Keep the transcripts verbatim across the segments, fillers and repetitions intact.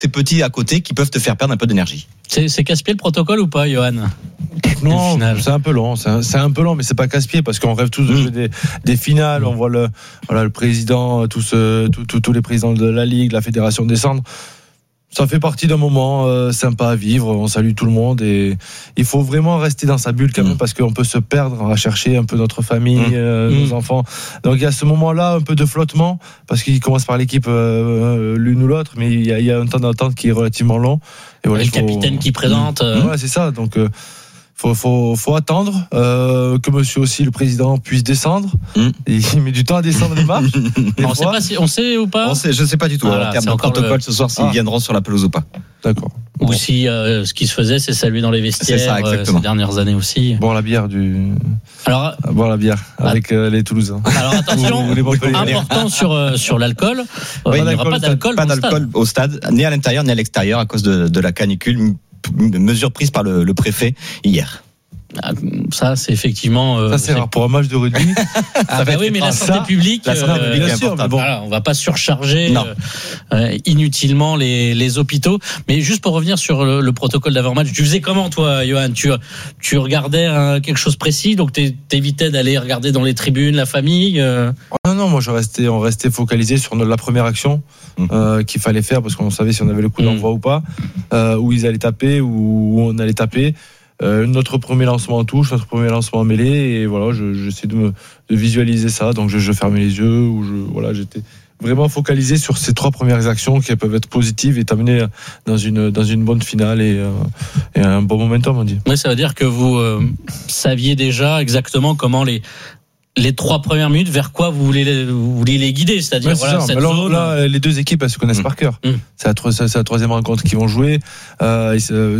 tes petits à côté qui peuvent te faire perdre un peu d'énergie. C'est, c'est casse-pied le protocole ou pas, Johan? Non, c'est un peu long, c'est un, c'est un peu long, mais c'est pas casse-pied parce qu'on rêve tous de jouer des, des finales. On voit le, voilà, le président, tous, tous, tous, tous les présidents de la Ligue, de la Fédération descendre. Ça fait partie d'un moment euh, sympa à vivre. On salue tout le monde et il faut vraiment rester dans sa bulle quand même, mmh. parce qu'on peut se perdre à chercher un peu notre famille, mmh. Euh, mmh. nos enfants. Donc il y a ce moment-là un peu de flottement parce qu'il commence par l'équipe euh, l'une ou l'autre, mais il y a, il y a un temps d'attente qui est relativement long. Et voilà, le faut... capitaine qui présente. Euh... Ouais, c'est ça. Donc euh, Faut, faut, faut attendre euh, que monsieur aussi, le président, puisse descendre. Mmh. Et il met du temps à descendre les marches. On sait pas si, on sait ou pas. On sait, je sais pas du tout. Voilà, en termes de protocole le... ce soir, s'ils ah. viendront sur la pelouse ou pas. D'accord. Ou bon. si euh, ce qui se faisait, c'est saluer dans les vestiaires ça, euh, ces dernières années aussi. Boire la bière du. Alors. Boire la bière avec euh, les Toulousains. Alors attention, important sur euh, sur l'alcool. Oui, il n'y aura pas d'alcool. Pas d'alcool au stade, ni à l'intérieur ni à l'extérieur à cause de, de la canicule. Mesure prise par le, le préfet hier. Ça, c'est effectivement. Euh, ça, c'est, c'est rare pour un match de rugby. Ah, bah oui, mais la santé publique, la santé publique euh, bien sûr. Mais bon, voilà, on va pas surcharger euh, inutilement les, les hôpitaux. Mais juste pour revenir sur le, le protocole d'avant-match, tu faisais comment, toi, Johan? Tu, tu regardais hein, quelque chose de précis, donc t'évitais d'aller regarder dans les tribunes, la famille euh... Non, non, moi, je restais, on restait focalisé sur la première action mmh. euh, qu'il fallait faire parce qu'on savait si on avait le coup d'envoi mmh. ou pas, euh, où ils allaient taper, où on allait taper. Euh, notre premier lancement en touche, notre premier lancement en mêlée, et voilà, je, j'essaie de me de visualiser ça. Donc je, je fermais les yeux, ou je voilà, j'étais vraiment focalisé sur ces trois premières actions qui peuvent être positives et t'amener dans une dans une bonne finale et, euh, et un bon momentum, on dit. Oui, ça veut dire que vous euh, saviez déjà exactement comment les les trois premières minutes, vers quoi vous voulez les, vous voulez les guider, c'est-à-dire ouais, c'est voilà, cette là, zone. Là, les deux équipes, elles se connaissent mmh. par cœur. Mmh. C'est, la, c'est la troisième rencontre qu'ils vont jouer. Euh,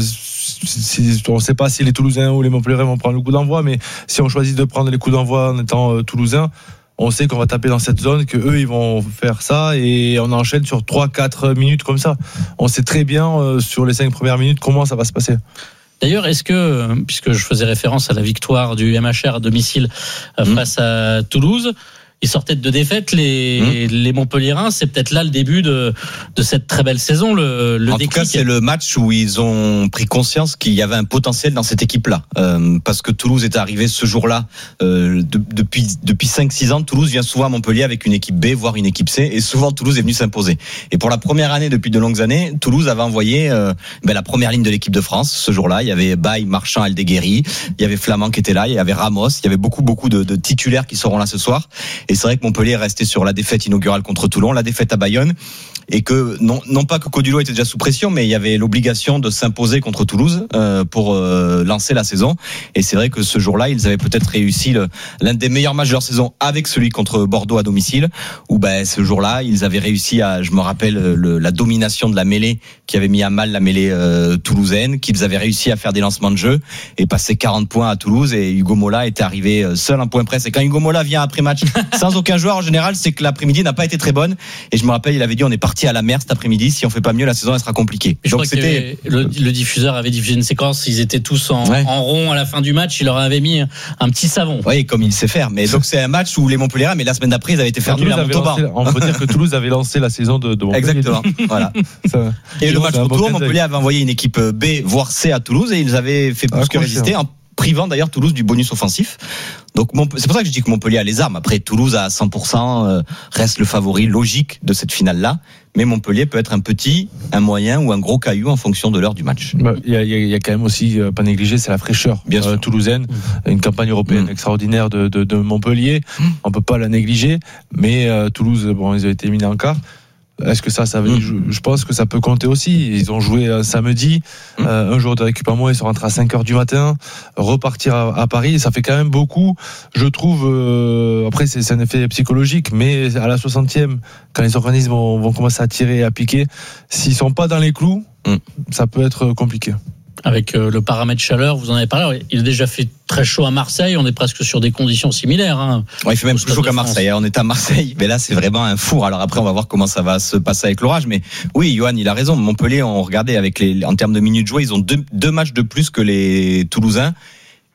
c'est, on ne sait pas si les Toulousains ou les Montpellierais vont prendre le coup d'envoi, mais si on choisit de prendre les coups d'envoi en étant euh, Toulousains, on sait qu'on va taper dans cette zone, que eux ils vont faire ça et on enchaîne sur trois quatre minutes comme ça. On sait très bien euh, sur les cinq premières minutes comment ça va se passer. D'ailleurs, est-ce que, puisque je faisais référence à la victoire du M H R à domicile mmh. face à Toulouse, ils sortaient de deux défaites, les, mmh. les Montpelliérains, c'est peut-être là le début de, de cette très belle saison, le, le en déclic. tout cas, c'est le match où ils ont pris conscience qu'il y avait un potentiel dans cette équipe-là. Euh, parce que Toulouse est arrivé ce jour-là, euh, de, depuis, depuis cinq six ans, Toulouse vient souvent à Montpellier avec une équipe B, voire une équipe C, et souvent Toulouse est venu s'imposer. Et pour la première année depuis de longues années, Toulouse avait envoyé euh, ben, la première ligne de l'équipe de France. Ce jour-là, il y avait Baye, Marchand, Aldeguerri, il y avait Flamand qui était là, il y avait Ramos, il y avait beaucoup, beaucoup de, de titulaires qui seront là ce soir. Et c'est vrai que Montpellier est resté sur la défaite inaugurale contre Toulon, la défaite à Bayonne, et que non, non pas que Codulot était déjà sous pression, mais il y avait l'obligation de s'imposer contre Toulouse euh, pour euh, lancer la saison. Et c'est vrai que ce jour-là, ils avaient peut-être réussi le, l'un des meilleurs matchs de leur saison avec celui contre Bordeaux à domicile, où ben ce jour-là, ils avaient réussi à, je me rappelle, le, la domination de la mêlée qui avait mis à mal la mêlée euh, toulousaine, qu'ils avaient réussi à faire des lancements de jeu et passer quarante points à Toulouse. Et Hugo Mola était arrivé seul en point presse. Et quand Hugo Mola vient après match sans aucun joueur, en général, c'est que l'après-midi n'a pas été très bonne. Et je me rappelle, il avait dit on est parti à la mer cet après-midi. Si on fait pas mieux, la saison elle sera compliquée. Je Donc crois c'était que le, le diffuseur avait diffusé une séquence. Ils étaient tous en, ouais. en rond à la fin du match. Il leur avait mis un petit savon. Oui, comme il sait faire. Mais donc c'est un match où les Montpelliérains, mais la semaine d'après, ils avaient été faire nul à Montauban. On peut dire que Toulouse avait lancé la saison de, de Montpellier. Exactement. Voilà. Ça, et le match retour, bon Montpellier avait envoyé une équipe B, voire C à Toulouse, et ils avaient fait plus ah, que résister en privant d'ailleurs Toulouse du bonus offensif. Donc c'est pour ça que je dis que Montpellier a les armes. Après, Toulouse à cent pour cent euh, reste le favori logique de cette finale-là. Mais Montpellier peut être un petit, un moyen ou un gros caillou en fonction de l'heure du match. Il bah, y, a, y a quand même aussi, euh, pas négligé, c'est la fraîcheur Bien euh, toulousaine. Mmh. Une campagne européenne mmh. extraordinaire de, de, de Montpellier. Mmh. On ne peut pas la négliger. Mais euh, Toulouse, bon, ils ont été éliminés en quart. Est-ce que ça, ça veut, mmh. je, je pense que ça peut compter aussi. Ils ont joué un samedi, mmh. euh, un jour de récup à moi, ils sont rentrés à cinq heures du matin, repartir à, à Paris, ça fait quand même beaucoup. Je trouve, euh, après c'est, c'est un effet psychologique, mais à la soixantième, quand les organismes vont, vont commencer à tirer et à piquer, s'ils sont pas dans les clous, mmh. ça peut être compliqué. Avec euh, le paramètre chaleur, vous en avez parlé. Il a déjà fait très chaud à Marseille. On est presque sur des conditions similaires. Hein, ouais, il fait même plus chaud qu'à Marseille. On est à Marseille, mais là c'est vraiment un four. Alors après, on va voir comment ça va se passer avec l'orage. Mais oui, Johan, il a raison. Montpellier, on regardait avec les, en termes de minutes jouées, ils ont deux, deux matchs de plus que les Toulousains.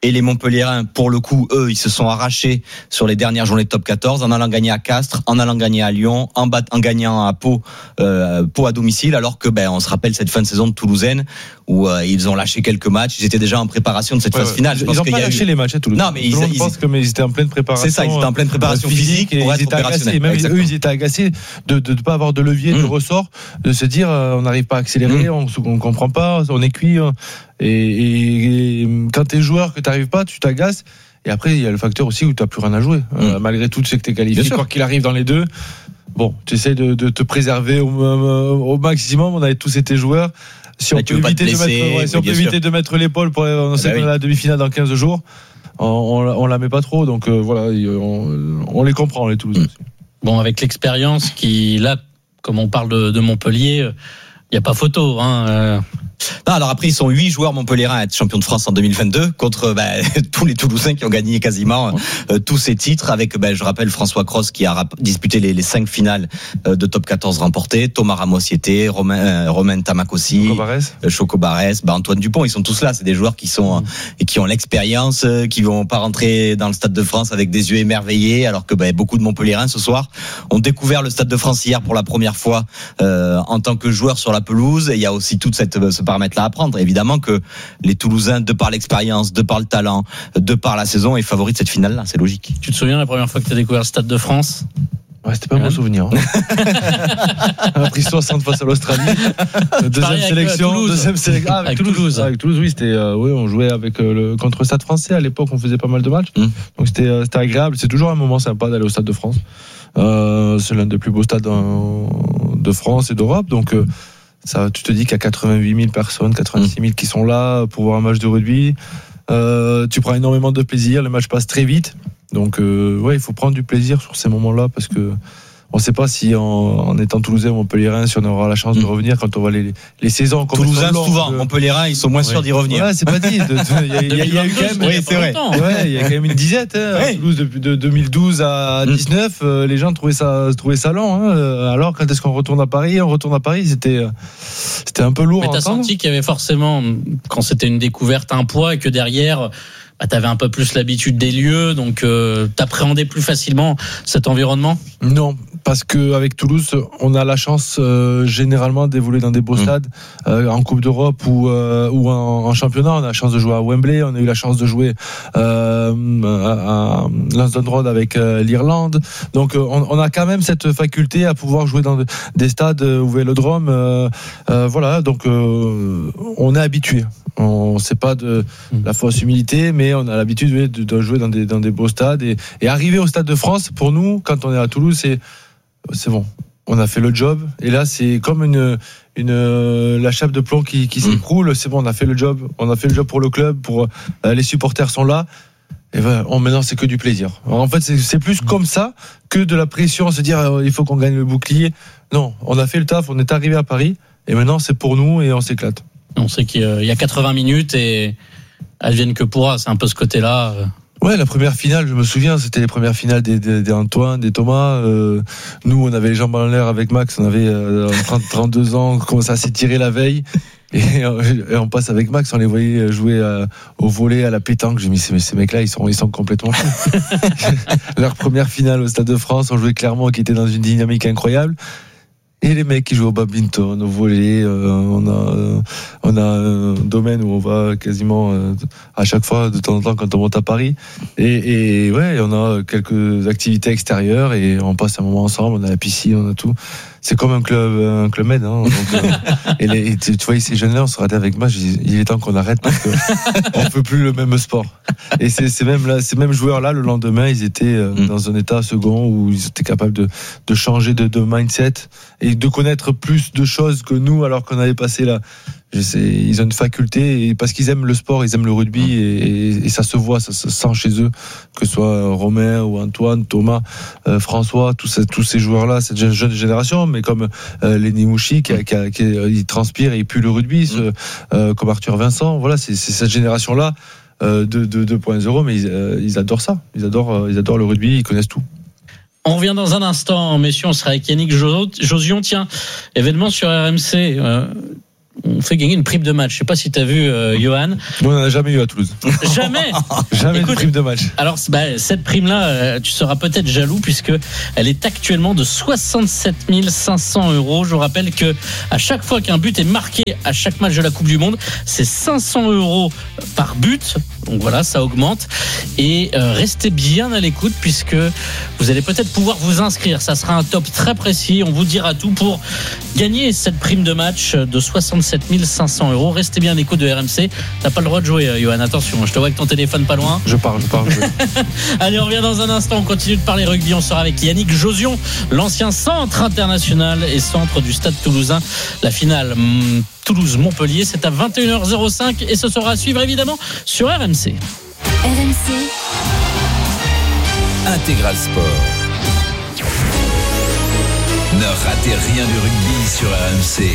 Et les Montpelliérains, pour le coup, eux, ils se sont arrachés sur les dernières journées de top quatorze en allant gagner à Castres, en allant gagner à Lyon, en, bat, en gagnant à Pau, euh, Pau à domicile, alors que ben on se rappelle cette fin de saison de toulousaine où euh, ils ont lâché quelques matchs. Ils étaient déjà en préparation de cette ouais, phase ouais. finale. Je ils pense n'ont pas lâché eu... les matchs à Toulouse. Non, mais ils, je ils, pense que mais ils étaient en pleine préparation. C'est ça, ils étaient en pleine préparation physique, physique pour et être ils étaient agacés. Même Exactement. eux, ils étaient agacés de ne pas avoir de levier, mmh. de ressort, de se dire euh, on n'arrive pas à accélérer, mmh. on ne comprend pas, on est cuit. Et, et, et quand t'es joueur, que t'arrives pas, tu t'agaces. Et après, il y a le facteur aussi où t'as plus rien à jouer. Mmh. Euh, malgré tout, tu sais que t'es qualifié, quoi qu'il arrive dans les deux. Bon, tu essaies de, de te préserver au, au maximum. On avait tous été joueurs. Si on là, peut éviter, blesser, de, mettre, ouais, si on peut éviter de mettre l'épaule pour on sait ah bah qu'on a oui. la demi-finale dans quinze jours, on, on, on la met pas trop. Donc euh, voilà, on, on les comprend, les Toulousains. Mmh. Bon, avec l'expérience qui, là, comme on parle de, de Montpellier, il n'y a pas photo. Hein, euh... Non, alors après, ils sont huit joueurs montpelliérains à être champions de France en deux mille vingt-deux contre bah, tous les Toulousains qui ont gagné quasiment euh, tous ces titres. Avec, bah, je rappelle, François Cros qui a rap- disputé les, les cinq finales euh, de top quatorze remportées. Thomas Ramos y était, Romain, euh, Romain Tamac aussi, euh, Choco Barès, bah, Antoine Dupont. Ils sont tous là. C'est des joueurs qui sont euh, et qui ont l'expérience, euh, qui vont pas rentrer dans le Stade de France avec des yeux émerveillés, alors que bah, beaucoup de Montpelliérains ce soir ont découvert le Stade de France hier pour la première fois euh, en tant que joueurs sur la pelouse. Et il y a aussi toute cette ce paramètre-là à prendre. Évidemment que les Toulousains, de par l'expérience, de par le talent, de par la saison, est favori de cette finale-là. C'est logique. Tu te souviens la première fois que tu as découvert le Stade de France ? Ouais, c'était pas un bon souvenir. Hein. On a pris soixante face à l'Australie. Deuxième sélection. Deuxième sélection. Ah, avec, avec Toulouse. Toulouse. Avec Toulouse, oui, c'était, euh, oui, on jouait avec euh, le, contre le Stade français. À l'époque, on faisait pas mal de matchs. Mmh. Donc c'était, euh, c'était agréable. C'est toujours un moment sympa d'aller au Stade de France. Euh, c'est l'un des plus beaux stades en, de France et d'Europe. Donc, euh, ça, tu te dis qu'il y a quatre-vingt-huit mille personnes, quatre-vingt-six mille qui sont là pour voir un match de rugby. Euh, tu prends énormément de plaisir. Le match passe très vite. Donc, euh, ouais, il faut prendre du plaisir sur ces moments-là parce que on ne sait pas si en, en étant Toulousain ou Montpelliérain, si on aura la chance de revenir quand on va les, les saisons. Toulousain souvent, de... Montpelliérain, ils sont moins ouais. sûrs d'y revenir. Ouais, c'est pas dit. Il y a, y a, y a eu quand même, oui, c'est vrai. Ouais, il y a quand même une dizaine. Hein, ouais. Toulouse depuis de deux mille douze à dix-neuf, mmh. euh, les gens trouvaient ça, trouvaient ça lent. Hein. Alors, quand est-ce qu'on retourne à Paris On retourne à Paris, c'était, c'était un peu lourd. Mais t'as senti qu'il y avait forcément, quand c'était une découverte, un poids et que derrière. Bah, t'avais un peu plus l'habitude des lieux, donc euh, t'appréhendais plus facilement cet environnement ? Non, parce que avec Toulouse, on a la chance euh, généralement d'évoluer dans des beaux mmh. stades, euh, en Coupe d'Europe ou euh, ou en, en championnat. On a la chance de jouer à Wembley, on a eu la chance de jouer euh, à, à Lansdowne Road avec euh, l'Irlande. Donc on, on a quand même cette faculté à pouvoir jouer dans de, des stades ou Vélodrome. Euh, euh, voilà, donc euh, on est habitué. On sait pas de la fausse humilité, mais on a l'habitude de, de jouer dans des, dans des beaux stades et, et arriver au Stade de France, pour nous, quand on est à Toulouse, c'est, c'est bon. On a fait le job et là, c'est comme une, une, la chape de plomb qui, qui s'écroule. C'est bon, on a fait le job. On a fait le job pour le club, pour, euh, les supporters sont là. Et ben, on, maintenant, c'est que du plaisir. Alors, en fait, c'est, c'est plus comme ça que de la pression, se dire, euh, il faut qu'on gagne le bouclier. Non, on a fait le taf, on est arrivé à Paris et maintenant, c'est pour nous et on s'éclate. On sait qu'il y a quatre-vingts minutes et advienne que pourra, c'est un peu ce côté-là. Ouais, la première finale, je me souviens, c'était les premières finales des, des, des Antoine, des Thomas. Euh, nous, on avait les jambes en l'air avec Max, on avait euh, trente, trente-deux ans, on commençait à s'étirer la veille. Et, et on passe avec Max, on les voyait jouer à, au volley, à la pétanque. J'ai mis ces, ces mecs-là, ils sont, ils sont complètement fous. Leur première finale au Stade de France, on jouait Clermont, qui était dans une dynamique incroyable. Et les mecs qui jouent au badminton, au volley, euh, on a, euh, on a un domaine où on va quasiment euh, à chaque fois, de temps en temps, quand on monte à Paris. Et, et ouais, on a quelques activités extérieures et on passe un moment ensemble. On a la piscine, on a tout. C'est comme un club, un club med. Hein, donc, euh, et, les, et tu, tu vois, ces jeunes-là, on se ratait avec moi. Il est temps qu'on arrête parce que on peut plus le même sport. Et c'est, c'est même là, ces mêmes joueurs-là, le lendemain, ils étaient euh, mm. dans un état second où ils étaient capables de, de changer de, de mindset et de connaître plus de choses que nous, alors qu'on avait passé là. Je sais, ils ont une faculté et parce qu'ils aiment le sport, ils aiment le rugby et, et, et ça se voit, ça se sent chez eux, que ce soit Romain ou Antoine, Thomas, euh, François, tous ces, tous ces joueurs-là, cette jeune, jeune génération, mais comme euh, Lenny Mouchi qui, qui, qui, qui il transpire et il pue le rugby, ce, euh, comme Arthur Vincent, voilà, c'est, c'est cette génération-là euh, de, de deux point zéro, mais ils, euh, ils adorent ça, ils adorent, euh, ils adorent le rugby, ils connaissent tout. On revient dans un instant, messieurs, on sera avec Yannick Josion. Tiens, événement sur R M C. Euh, on fait gagner une prime de match. Je sais pas si tu as vu, euh, Johan. Nous, on n'en a jamais eu à Toulouse. Jamais. Jamais Écoute, de prime de match. Alors, bah, cette prime-là, euh, tu seras peut-être jaloux puisque elle est actuellement de soixante-sept mille cinq cents euros. Je vous rappelle que à chaque fois qu'un but est marqué à chaque match de la Coupe du Monde, c'est cinq cents euros par but. Donc voilà, ça augmente. Et euh, restez bien à l'écoute puisque vous allez peut-être pouvoir vous inscrire. Ça sera un top très précis. On vous dira tout pour gagner cette prime de match de soixante-sept mille cinq cents euros. Restez bien à l'écoute de R M C. T'as pas le droit de jouer, Johan. Attention, je te vois avec ton téléphone pas loin. Je parle, je parle. Je... Allez, on revient dans un instant. On continue de parler rugby. On sera avec Yannick Josion, l'ancien centre international et centre du Stade Toulousain. La finale hum, Toulouse-Montpellier, c'est à vingt et une heures zéro cinq et ce sera à suivre évidemment sur R M C. R M C Intégral Sport. Ne ratez rien du rugby sur R M C.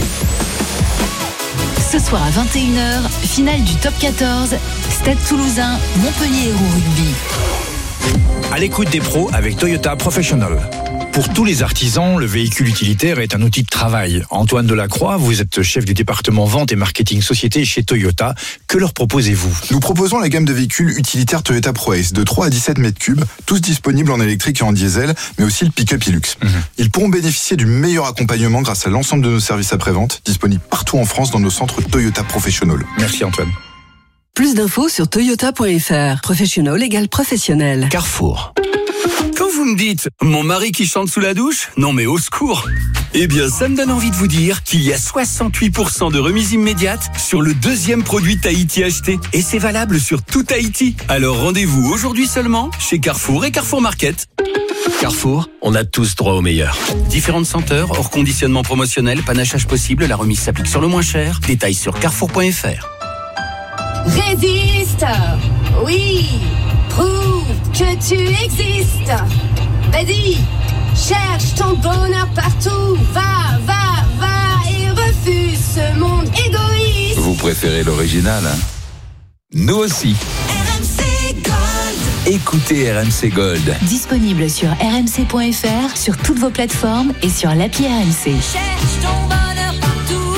Ce soir à vingt et une heures, finale du top quatorze, Stade Toulousain, Montpellier Hérault Rugby. À l'écoute des pros avec Toyota Professional. Pour tous les artisans, le véhicule utilitaire est un outil de travail. Antoine Delacroix, vous êtes chef du département vente et marketing société chez Toyota. Que leur proposez-vous ? Nous proposons la gamme de véhicules utilitaires Toyota ProAce de trois à dix-sept mètres cubes, tous disponibles en électrique et en diesel, mais aussi le pick-up Hilux. Mmh. Ils pourront bénéficier du meilleur accompagnement grâce à l'ensemble de nos services après-vente, disponibles partout en France dans nos centres Toyota Professional. Merci Antoine. Plus d'infos sur toyota point f r. Professional égale professionnel. Carrefour. Quand vous me dites « mon mari qui chante sous la douche », non mais au secours. Eh bien, ça me donne envie de vous dire qu'il y a soixante-huit pour cent de remise immédiate sur le deuxième produit Tahiti acheté. Et c'est valable sur tout Tahiti. Alors rendez-vous aujourd'hui seulement chez Carrefour et Carrefour Market. Carrefour, on a tous droit au meilleur. Différentes senteurs, hors conditionnement promotionnel, panachage possible, la remise s'applique sur le moins cher. Détails sur carrefour point f r. Résiste, oui, prouve que tu existes. Vas-y, cherche ton bonheur partout. Va, va, va et refuse ce monde égoïste. Vous préférez l'original, hein ? Nous aussi. R M C Gold. Écoutez R M C Gold. Disponible sur r m c point f r, sur toutes vos plateformes et sur l'appli R M C. Cherche ton bonheur partout.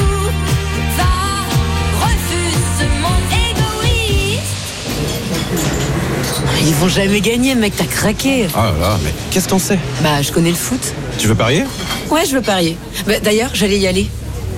Va, refuse ce monde égoïste. Ils vont jamais gagner, mec, t'as craqué. Ah là là, mais qu'est-ce qu'on sait ? Bah, je connais le foot. Tu veux parier ? Ouais, je veux parier. Bah, d'ailleurs, j'allais y aller.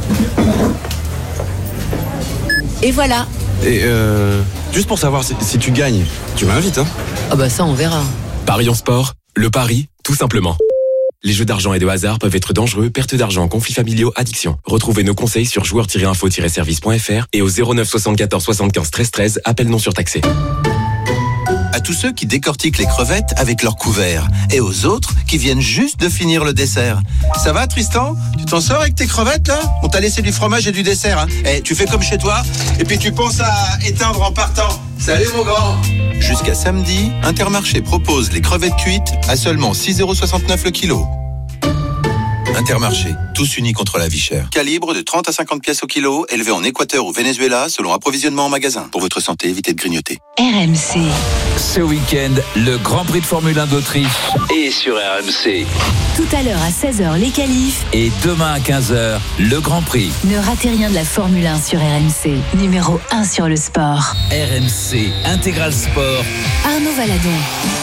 Et voilà. Et euh, juste pour savoir si, si tu gagnes, tu m'invites, hein ? Ah bah ça, on verra. Paris en sport, le pari, tout simplement. Les jeux d'argent et de hasard peuvent être dangereux, perte d'argent, conflits familiaux, addiction. Retrouvez nos conseils sur joueurs tiret info tiret service point f r et au zéro neuf soixante-quatorze soixante-quinze treize treize, appel non surtaxé. À tous ceux qui décortiquent les crevettes avec leur couvert et aux autres qui viennent juste de finir le dessert. Ça va Tristan ? Tu t'en sors avec tes crevettes là ? On t'a laissé du fromage et du dessert. Hein ? Eh, tu fais comme chez toi et puis tu penses à éteindre en partant. Salut mon grand ! Jusqu'à samedi, Intermarché propose les crevettes cuites à seulement six euros soixante-neuf le kilo. Intermarché, tous unis contre la vie chère. Calibre de trente à cinquante pièces au kilo, élevé en Équateur ou Venezuela selon approvisionnement en magasin. Pour votre santé, évitez de grignoter. R M C. Ce week-end, le Grand Prix de Formule un d'Autriche est sur R M C. Tout à l'heure à seize heures, les qualifs. Et demain à quinze heures, le Grand Prix. Ne ratez rien de la Formule un sur R M C. Numéro un sur le sport. R M C, Intégral Sport. Arnaud Valadon.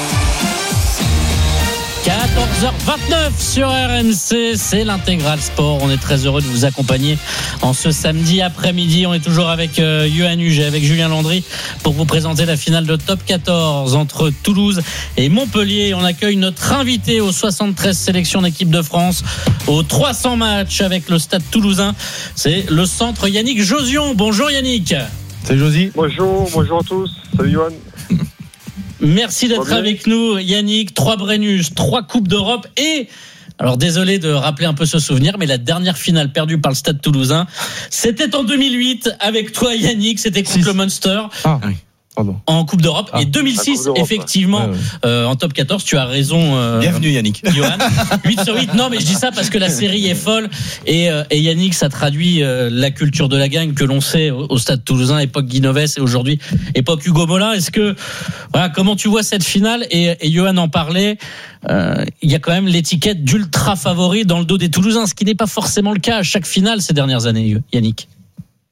quatorze heures vingt-neuf sur R M C, c'est l'Intégral Sport. On est très heureux de vous accompagner en ce samedi après-midi. On est toujours avec euh, Johan Huget, avec Julien Landry pour vous présenter la finale de top quatorze entre Toulouse et Montpellier. On accueille notre invité aux soixante-treize sélections d'équipe de France, aux trois cents matchs avec le Stade Toulousain. C'est le centre Yannick Josion. Bonjour Yannick. Salut Josie. Bonjour, bonjour à tous. Salut Johan. Merci d'être avec nous, Yannick. Trois Brennus, trois Coupes d'Europe et, alors désolé de rappeler un peu ce souvenir, mais la dernière finale perdue par le Stade Toulousain, c'était en deux mille huit avec toi, Yannick. C'était contre le Munster. Ah oui. Pardon. En Coupe d'Europe. Ah. Et deux mille six, effectivement, ouais, ouais. Euh, en top quatorze, tu as raison. Euh, Bienvenue Yannick. Johan. huit sur huit. Non, mais je dis ça parce que la série est folle. Et, euh, et Yannick, ça traduit euh, la culture de la gagne que l'on sait au, au Stade Toulousain, époque Guinoves et aujourd'hui époque Hugo Mollin. Est-ce que, voilà, comment tu vois cette finale ? Et, et Johan en parlait. Euh, il y a quand même l'étiquette d'ultra favori dans le dos des Toulousains, ce qui n'est pas forcément le cas à chaque finale ces dernières années, Yannick.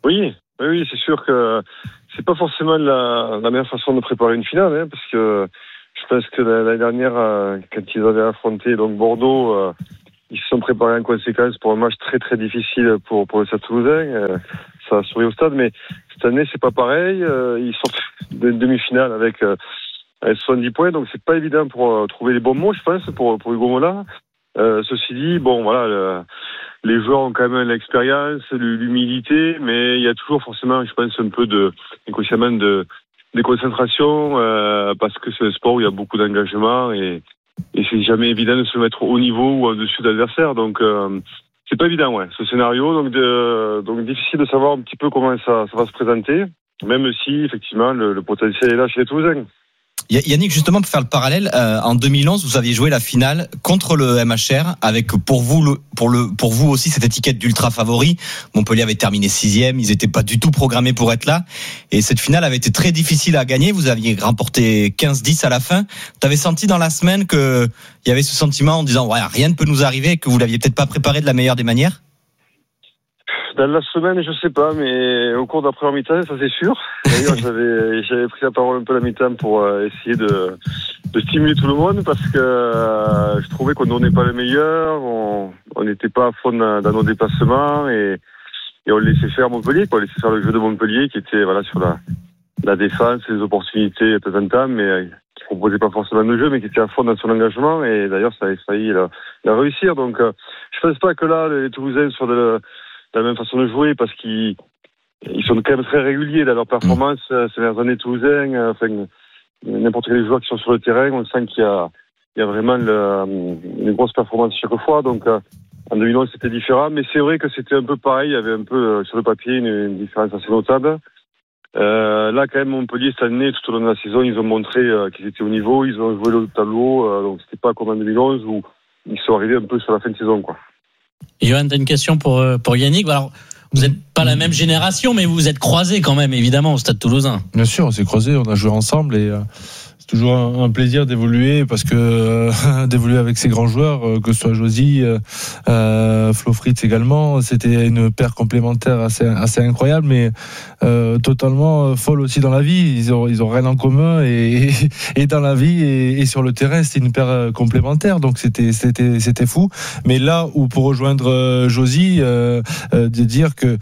Oui, oui, oui, c'est sûr que c'est pas forcément la, la meilleure façon de préparer une finale, hein, parce que je pense que l'année dernière, quand ils avaient affronté donc Bordeaux, euh, ils se sont préparés en conséquence pour un match très très difficile pour pour le Stade Toulousain. Euh, ça a souri au stade, mais cette année c'est pas pareil. Euh, ils sortent d'une demi-finale avec, euh, avec soixante-dix points, donc c'est pas évident pour euh, trouver les bons mots, je pense, pour pour Hugo Mola. Euh, ceci dit, bon voilà, le, les joueurs ont quand même l'expérience, l'humilité, mais il y a toujours forcément, je pense, un peu de inconsciemment de déconcentration euh, parce que c'est un sport où il y a beaucoup d'engagement et Et c'est jamais évident de se mettre au niveau ou au-dessus d'adversaire. Donc, euh, c'est pas évident, ouais, ce scénario. Donc, de, donc, difficile de savoir un petit peu comment ça, ça va se présenter, même si, effectivement, le, le potentiel est là chez les Toulousains. Yannick, justement, pour faire le parallèle, euh, en deux mille onze, vous aviez joué la finale contre le M H R, avec pour vous, le, pour le, pour vous aussi cette étiquette d'ultra favori. Montpellier avait terminé sixième, ils n'étaient pas du tout programmés pour être là. Et cette finale avait été très difficile à gagner. Vous aviez remporté quinze dix à la fin. Tu avais senti dans la semaine que il y avait ce sentiment en disant ouais, rien ne peut nous arriver et que vous l'aviez peut-être pas préparé de la meilleure des manières? Dans la semaine, je sais pas, mais au cours de la première mi-temps, ça c'est sûr. D'ailleurs, j'avais, j'avais pris la parole un peu la mi-temps pour euh, essayer de, de stimuler tout le monde parce que euh, je trouvais qu'on donnait pas le meilleur, on n'était pas à fond dans, dans nos déplacements et, et on laissait faire Montpellier, quoi. On laissait faire le jeu de Montpellier qui était voilà sur la, la défense, les opportunités de temps en temps, mais euh, qui proposait pas forcément de jeu, mais qui était à fond dans son engagement et d'ailleurs ça avait failli la, la réussir. Donc, euh, je pense pas que là les Toulousains soient de la même façon de jouer parce qu'ils ils sont quand même très réguliers dans leur performance mmh. ces dernières années Toulousains. Enfin, n'importe quel joueur qui sont sur le terrain, on sent qu'il y a, il y a vraiment le, une grosse performance chaque fois. Donc en deux mille onze c'était différent, mais c'est vrai que c'était un peu pareil. Il y avait un peu sur le papier une, une différence assez notable. Euh, là quand même Montpellier cette année, tout au long de la saison, ils ont montré euh, qu'ils étaient au niveau, ils ont joué le tableau. Euh, donc c'était pas comme en deux mille onze où ils sont arrivés un peu sur la fin de saison, quoi. Johan, tu as une question pour, pour Yannick. Alors, vous n'êtes pas la même génération, mais vous vous êtes croisés quand même, évidemment, au Stade Toulousain. Bien sûr, on s'est croisés, on a joué ensemble et euh, c'est toujours un, un plaisir d'évoluer parce que euh, d'évoluer avec ces grands joueurs, euh, que ce soit Josi, euh, euh, Flo Fritz également, c'était une paire complémentaire assez, assez incroyable, mais euh, totalement folle aussi dans la vie. Ils ont, ils ont rien en commun et, et, et dans la vie et, et sur le terrain, c'était une paire complémentaire, donc c'était, c'était, c'était fou. Mais là où pour rejoindre euh, Josi, euh, euh, de dire que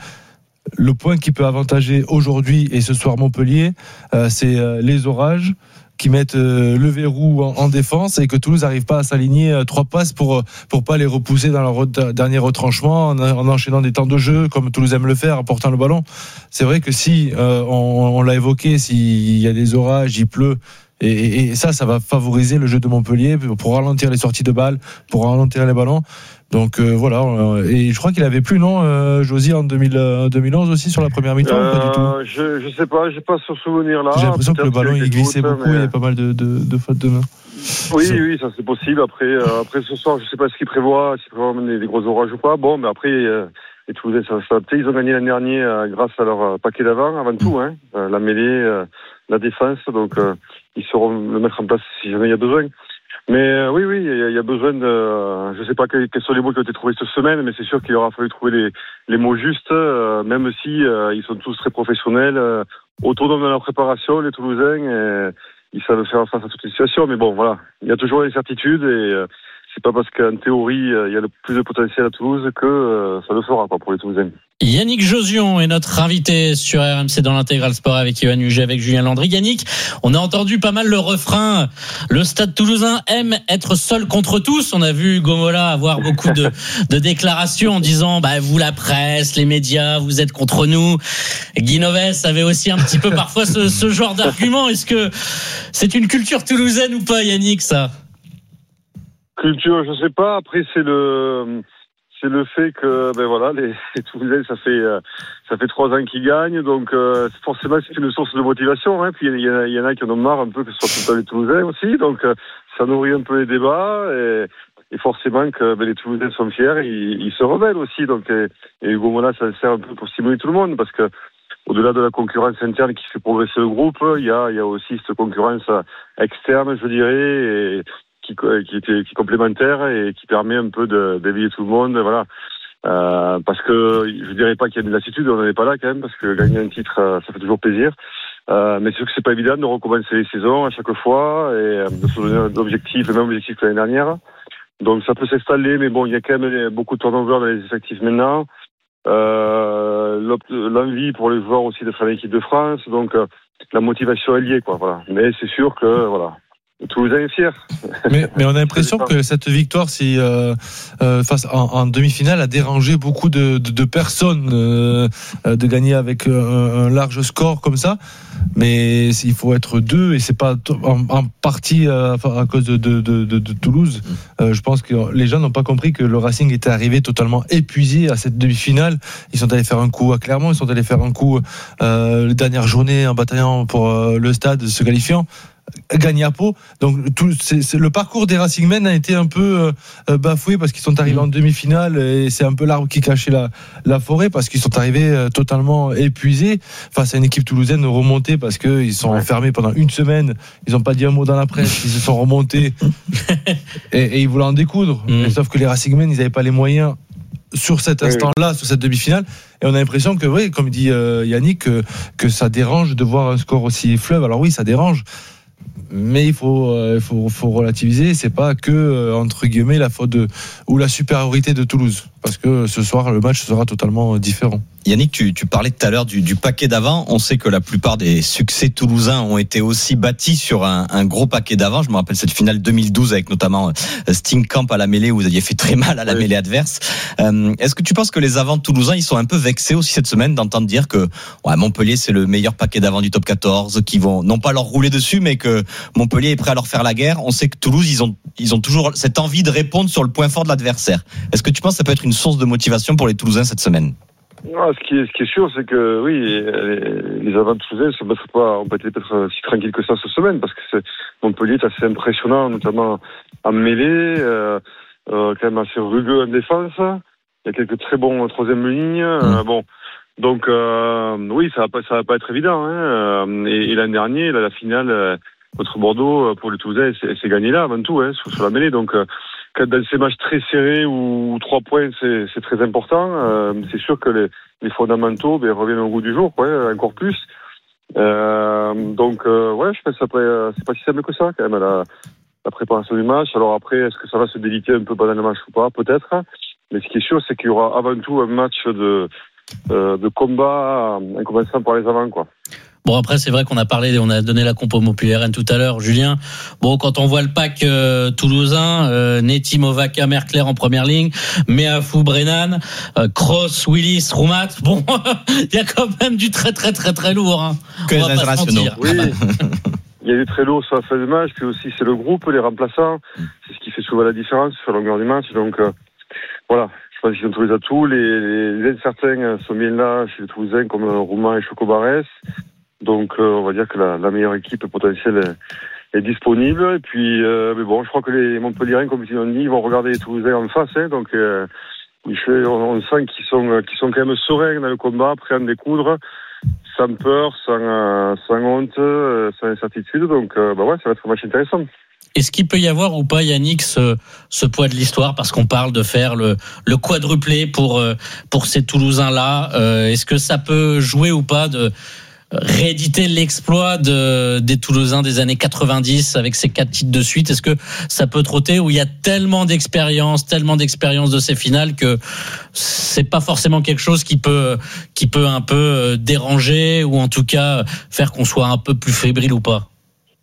le point qui peut avantager aujourd'hui et ce soir Montpellier, euh, c'est euh, les orages qui mettent euh, le verrou en, en défense et que Toulouse n'arrive pas à s'aligner euh, trois passes pour pour pas les repousser dans leur re- dernier retranchement en, en enchaînant des temps de jeu comme Toulouse aime le faire en portant le ballon. C'est vrai que si euh, on, on l'a évoqué, s'il y a des orages, il pleut. Et, et, et ça, ça va favoriser le jeu de Montpellier pour ralentir les sorties de balles, pour ralentir les ballons. Donc euh, voilà, et je crois qu'il avait plus, non, euh, Josi, en deux mille, deux mille onze aussi sur la première mi-temps, euh, pas du tout. Je, je sais pas, j'ai pas ce souvenir-là. J'ai l'impression que le ballon il glissait beaucoup, mais... il y avait pas mal de, de, de fautes de main. Oui, c'est... oui, ça c'est possible. Après, euh, après ce soir, je sais pas ce qu'il prévoit, s'il prévoit des, des gros orages ou pas. Bon, mais après, euh, les Toulousains ça s'est adapté. Ils ont gagné l'année dernière euh, grâce à leur euh, paquet d'avant, avant tout, hein, euh, la mêlée, euh, la défense. Donc, euh, ils sauront le mettre en place si jamais il y a besoin. Mais euh, oui, oui, il y, y a besoin de... Euh, je ne sais pas quels, quels sont les mots qui ont été trouvés cette semaine, mais c'est sûr qu'il aura fallu trouver les, les mots justes, euh, même si euh, ils sont tous très professionnels, euh, autonomes dans leur préparation, les Toulousains, et ils savent faire face à toutes les situations. Mais bon, voilà, il y a toujours l'incertitude, et euh, c'est pas parce qu'en théorie, euh, il y a le plus de potentiel à Toulouse que euh, ça le fera pas pour les Toulousains. Yannick Josion est notre invité sur R M C dans l'Intégral Sport avec Yoann Huget, avec Julien Landry. Yannick, on a entendu pas mal le refrain. Le Stade Toulousain aime être seul contre tous. On a vu Gomola avoir beaucoup de, de déclarations en disant, bah, vous la presse, les médias, vous êtes contre nous. Guy Novès avait aussi un petit peu parfois ce, ce genre d'argument. Est-ce que c'est une culture toulousaine ou pas, Yannick, ça? Culture, je sais pas. Après, c'est le... C'est le fait que, ben voilà, les, les Toulousains, ça fait, euh, ça fait trois ans qu'ils gagnent, donc euh, forcément c'est une source de motivation. Hein. Puis il y, y, y en a qui en ont marre un peu que ce soit tout le temps les Toulousains aussi, donc euh, ça nourrit un peu les débats et, et forcément que ben, les Toulousains sont fiers, ils, ils se rebellent aussi. Donc et, et Hugo Mola, ça sert un peu pour stimuler tout le monde parce que au-delà de la concurrence interne qui fait progresser le groupe, il y a, il y a aussi cette concurrence externe, je dirais. Et, Qui, qui était qui est complémentaire et qui permet un peu de d'éveiller tout le monde. Voilà, Euh, parce que je dirais pas qu'il y a des lassitudes, on n'en est pas là quand même, parce que gagner un titre, euh, ça fait toujours plaisir. Euh, mais c'est sûr que c'est pas évident de recommencer les saisons à chaque fois et euh, de se donner un objectif, le même objectif que l'année dernière. Donc ça peut s'installer, mais bon, il y a quand même beaucoup de turnover dans les effectifs maintenant. Euh, l'envie pour les joueurs aussi de faire l'équipe de France, donc euh, la motivation est liée, quoi. Voilà. Mais c'est sûr que voilà. Toulousain est fier. Mais, mais on a l'impression que cette victoire, si, euh, euh, face en, en demi-finale, a dérangé beaucoup de, de, de personnes euh, de gagner avec un, un large score comme ça. Mais il faut être deux, et c'est pas en, en partie euh, à cause de, de, de, de, de Toulouse. Euh, je pense que les gens n'ont pas compris que le Racing était arrivé totalement épuisé à cette demi-finale. Ils sont allés faire un coup à Clermont, ils sont allés faire un coup euh, la dernière journée en bataillant pour euh, le stade, se qualifiant. Gagné à Pau, donc tout, c'est, c'est, le parcours des Racingmen a été un peu euh, bafoué parce qu'ils sont arrivés mmh. en demi-finale et c'est un peu l'arbre qui cachait la, la forêt parce qu'ils sont arrivés euh, totalement épuisés face à une équipe toulousaine remontée parce qu'ils sont ouais. enfermés pendant une semaine, ils n'ont pas dit un mot dans la presse, ils se sont remontés et, et ils voulaient en découdre, mmh. et sauf que les Racingmen ils n'avaient pas les moyens sur cet instant-là, oui. sur cette demi-finale, et on a l'impression que, oui, comme dit euh, Yannick, que, que ça dérange de voir un score aussi fleuve. Alors oui, ça dérange, mais il faut, euh, faut, faut relativiser. C'est pas que euh, entre guillemets la faute de ou la supériorité de Toulouse, parce que ce soir le match sera totalement différent. Yannick, tu, tu parlais tout à l'heure du, du paquet d'avant. On sait que la plupart des succès toulousains ont été aussi bâtis sur un, un gros paquet d'avant. Je me rappelle cette finale deux mille douze avec notamment Steenkamp à la mêlée où vous aviez fait très mal à la oui. mêlée adverse. Euh, est-ce que tu penses que les avants toulousains ils sont un peu vexés aussi cette semaine d'entendre dire que ouais, Montpellier c'est le meilleur paquet d'avant du top quatorze, qui vont non pas leur rouler dessus, mais que Montpellier est prêt à leur faire la guerre. On sait que Toulouse ils ont ils ont toujours cette envie de répondre sur le point fort de l'adversaire. Est-ce que tu penses que ça peut être une source de motivation pour les Toulousains cette semaine? Non, ce qui est, ce qui est sûr, c'est que oui, les, les avants toulousains ne sont pas, ont pas été peut-être si tranquilles que ça cette semaine, parce que c'est, Montpellier est assez impressionnant, notamment en mêlée, euh, euh, quand même assez rugueux en défense. Il y a quelques très bons troisième ligne. Euh, bon, donc euh, oui, ça va pas, ça va pas être évident. Hein. Et, et l'an dernier, là, la finale euh, contre Bordeaux pour les Toulousains, c'est, c'est gagné là avant tout, hein, sur, sur la mêlée. Donc euh, dans ces matchs très serrés où trois points c'est, c'est très important, euh, c'est sûr que les, les fondamentaux ben, reviennent au goût du jour, ouais, encore plus. Euh, donc euh, ouais, je pense que après, c'est pas si simple que ça quand même la, la préparation du match. Alors après, est-ce que ça va se déliter un peu pendant le match ou pas, peut-être. Mais ce qui est sûr, c'est qu'il y aura avant tout un match de euh, de combat en commençant par les avants, quoi. Bon, après, c'est vrai qu'on a parlé, on a donné la compo Montpellier R N tout à l'heure, Julien. Bon, quand on voit le pack euh, toulousain, euh, Neti, Movaka, Merclair en première ligne, Meafou, Brennan, euh, Cross, Willis, Roumat. Bon, il y a quand même du très, très, très, très lourd. Hein. Que les internationaux. Oui. Il y a du très lourd sur la fin du match, puis aussi c'est le groupe, les remplaçants. C'est ce qui fait souvent la différence sur la longueur du match. Donc, euh, voilà. Je pense qu'ils ont tous les atouts. Les, les, les certains sont bien là chez les Toulousains, comme Roumain et Chocobarès. Donc, euh, on va dire que la, la meilleure équipe potentielle est, est disponible. Et puis, euh, mais bon, je crois que les Montpelliérains, comme ils l'ont dit, ils vont regarder les Toulousains en face. Hein, donc, euh, on, on sent qu'ils sont, qu'ils sont quand même sereins dans le combat, prêts à en découdre, sans peur, sans, euh, sans honte, euh, sans incertitude. Donc, euh, bah ouais, ça va être un match intéressant. Est-ce qu'il peut y avoir ou pas, Yannick, ce, ce poids de l'histoire, parce qu'on parle de faire le, le quadruplé pour, pour ces Toulousains-là. Euh, est-ce que ça peut jouer ou pas de rééditer l'exploit de, des Toulousains des années quatre-vingt-dix avec ces quatre titres de suite? Est-ce que ça peut trotter, où il y a tellement d'expérience, tellement d'expérience de ces finales que c'est pas forcément quelque chose qui peut, qui peut un peu déranger ou en tout cas faire qu'on soit un peu plus fébrile ou pas?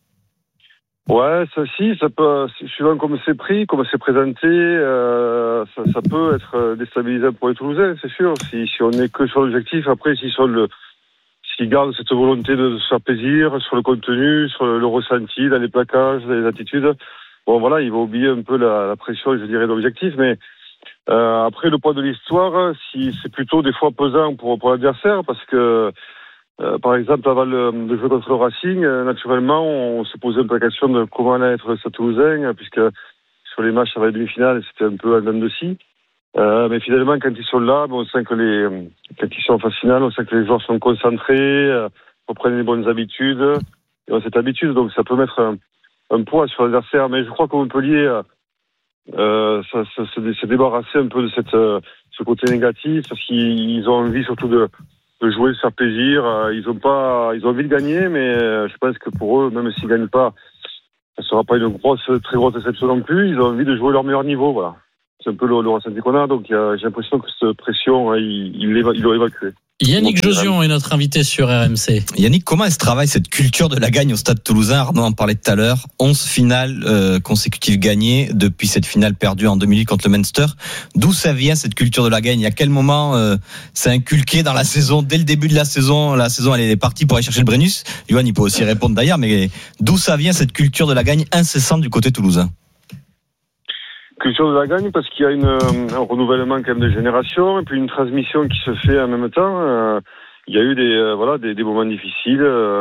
Ouais, ça si, ça peut, suivant comme c'est pris, comme c'est présenté, euh, ça, ça peut être déstabilisant pour les Toulousains, c'est sûr. Si, si on n'est que sur l'objectif, après, s'ils sont le, s'ils gardent cette volonté de se faire plaisir sur le contenu, sur le, le ressenti, dans les plaquages, dans les attitudes, bon voilà, ils vont oublier un peu la, la pression, je dirais, de l'objectif. Mais euh, après, le poids de l'histoire, si c'est plutôt des fois pesant pour, pour l'adversaire, parce que Euh, par exemple, avant le, le jeu contre le Racing, euh, naturellement, on, on se posait un peu la question de comment allait être ce Toulousain, puisque sur les matchs avant les demi-finales, c'était un peu un dents de scie. Euh, mais finalement, quand ils sont là, on sent que les, quand ils sont en phase finale, on sent que les joueurs sont concentrés, euh, reprennent les bonnes habitudes, et ont cette habitude, donc ça peut mettre un, un poids sur l'adversaire. Mais je crois qu'au Montpellier, euh, ça, ça, ça, se débarrasser un peu de cette, euh, ce côté négatif, parce qu'ils ont envie surtout de, de jouer, de se faire plaisir. Ils ont pas, ils ont envie de gagner, mais je pense que pour eux, même s'ils gagnent pas, ça sera pas une grosse, très grosse déception non plus. Ils ont envie de jouer leur meilleur niveau, voilà. C'est un peu le, le ressenti qu'on a, donc j'ai l'impression que cette pression, hein, il, il l'ont évacuée. Yannick Josion est notre invité sur R M C. Yannick, comment est-ce travaille cette culture de la gagne au Stade Toulousain? Arnaud en parlait tout à l'heure. onze finales euh, consécutives gagnées depuis cette finale perdue en deux mille huit contre le Munster. D'où ça vient cette culture de la gagne? À quel moment euh, c'est inculqué dans la saison? Dès le début de la saison, la saison elle est partie pour aller chercher le Brennus. Johan, il peut aussi répondre d'ailleurs, mais d'où ça vient cette culture de la gagne incessante du côté toulousain? Culture de la gagne parce qu'il y a une, un renouvellement quand même de génération et puis une transmission qui se fait en même temps. Euh, il y a eu des euh, voilà des, des moments difficiles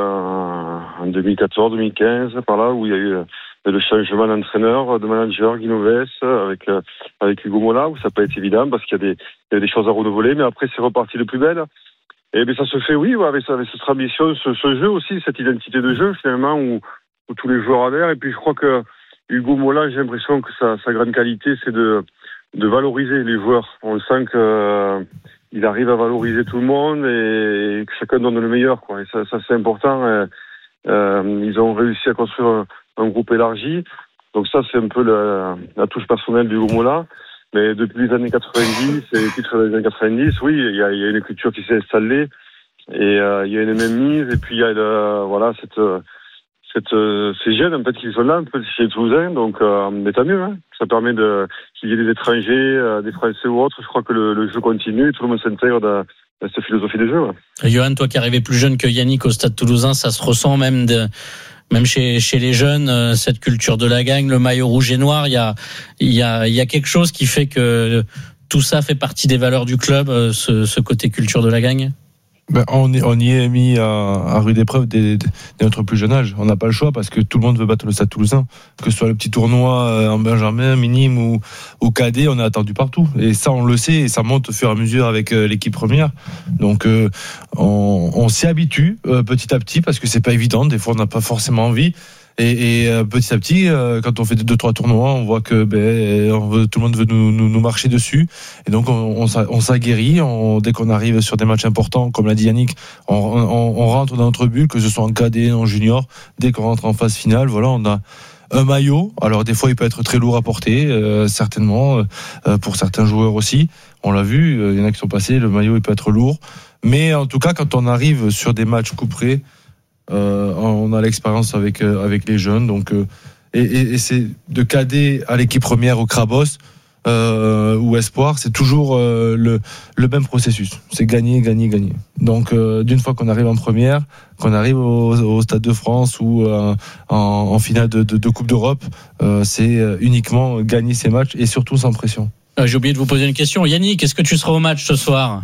euh, en deux mille quatorze, deux mille quinze par là où il y a eu euh, le changement d'entraîneur, de manager, Guy Noves avec euh, avec Hugo Mola où ça peut être évident parce qu'il y a des il y a des choses à renouveler, mais après c'est reparti de plus belle. Et bien ça se fait oui avec avec cette ambition, ce, ce jeu aussi, cette identité de jeu finalement où, où tous les joueurs adhèrent. Et puis je crois que Hugo Mola, j'ai l'impression que sa, sa grande qualité, c'est de, de valoriser les joueurs. On sent que euh, il arrive à valoriser tout le monde et, et que chacun donne le meilleur, quoi. Et ça, ça c'est important. Et, euh, ils ont réussi à construire un, un groupe élargi. Donc ça, c'est un peu la, la touche personnelle d'Hugo Mola. Mais depuis les années quatre-vingt-dix et les titres des années quatre-vingt-dix, oui, il y a, il y a une culture qui s'est installée et euh, il y a une même mise. Et puis il y a le, voilà cette Cette, euh, ces jeunes, en fait, qui sont là, un peu chez les Toulousains, donc, euh, mais tant mieux, hein. Ça permet de, qu'il y ait des étrangers, euh, des Français ou autres. Je crois que le, le jeu continue et tout le monde s'intègre dans, dans cette philosophie de jeu, ouais. Johan, toi qui arrivais plus jeune que Yannick au Stade Toulousain, ça se ressent même de, même chez, chez les jeunes, euh, cette culture de la gagne, le maillot rouge et noir, il y a, il y a, il y a quelque chose qui fait que tout ça fait partie des valeurs du club, euh, ce, ce côté culture de la gagne? Ben, on, y, on y est mis à, à rude épreuve dès, dès notre plus jeune âge. On n'a pas le choix parce que tout le monde veut battre le Stade Toulousain. Que ce soit le petit tournoi en Benjamin, minime ou, ou cadet, on est attendu partout. Et ça, on le sait et ça monte au fur et à mesure avec euh, l'équipe première. Donc, euh, on, on s'y habitue euh, petit à petit parce que c'est pas évident. Des fois, on n'a pas forcément envie. Et, et euh, petit à petit, euh, quand on fait deux trois tournois, on voit que ben, on veut, tout le monde veut nous, nous, nous marcher dessus. Et donc, on, on, on s'aguerrit. On, dès qu'on arrive sur des matchs importants, comme l'a dit Yannick, on, on, on rentre dans notre bulle, que ce soit en cadet, en junior. Dès qu'on rentre en phase finale, voilà, on a un maillot. Alors, des fois, il peut être très lourd à porter, euh, certainement, euh, pour certains joueurs aussi. On l'a vu, il y en a qui sont passés, le maillot, il peut être lourd. Mais en tout cas, quand on arrive sur des matchs couperés, Euh, on a l'expérience avec euh, avec les jeunes, donc euh, et, et, et c'est de cadet à l'équipe première au Crabos euh, ou espoir, c'est toujours euh, le le même processus, c'est gagner, gagner, gagner. Donc euh, d'une fois qu'on arrive en première, qu'on arrive au, au Stade de France ou euh, en, en finale de, de, de Coupe d'Europe, euh, c'est uniquement gagner ces matchs et surtout sans pression. Euh, j'ai oublié de vous poser une question, Yannick, est-ce que tu seras au match ce soir?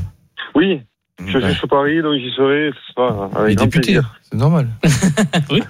Oui. Je suis sur Paris, donc j'y serai. Ce sera avec grand député, plaisir. C'est normal. Oui.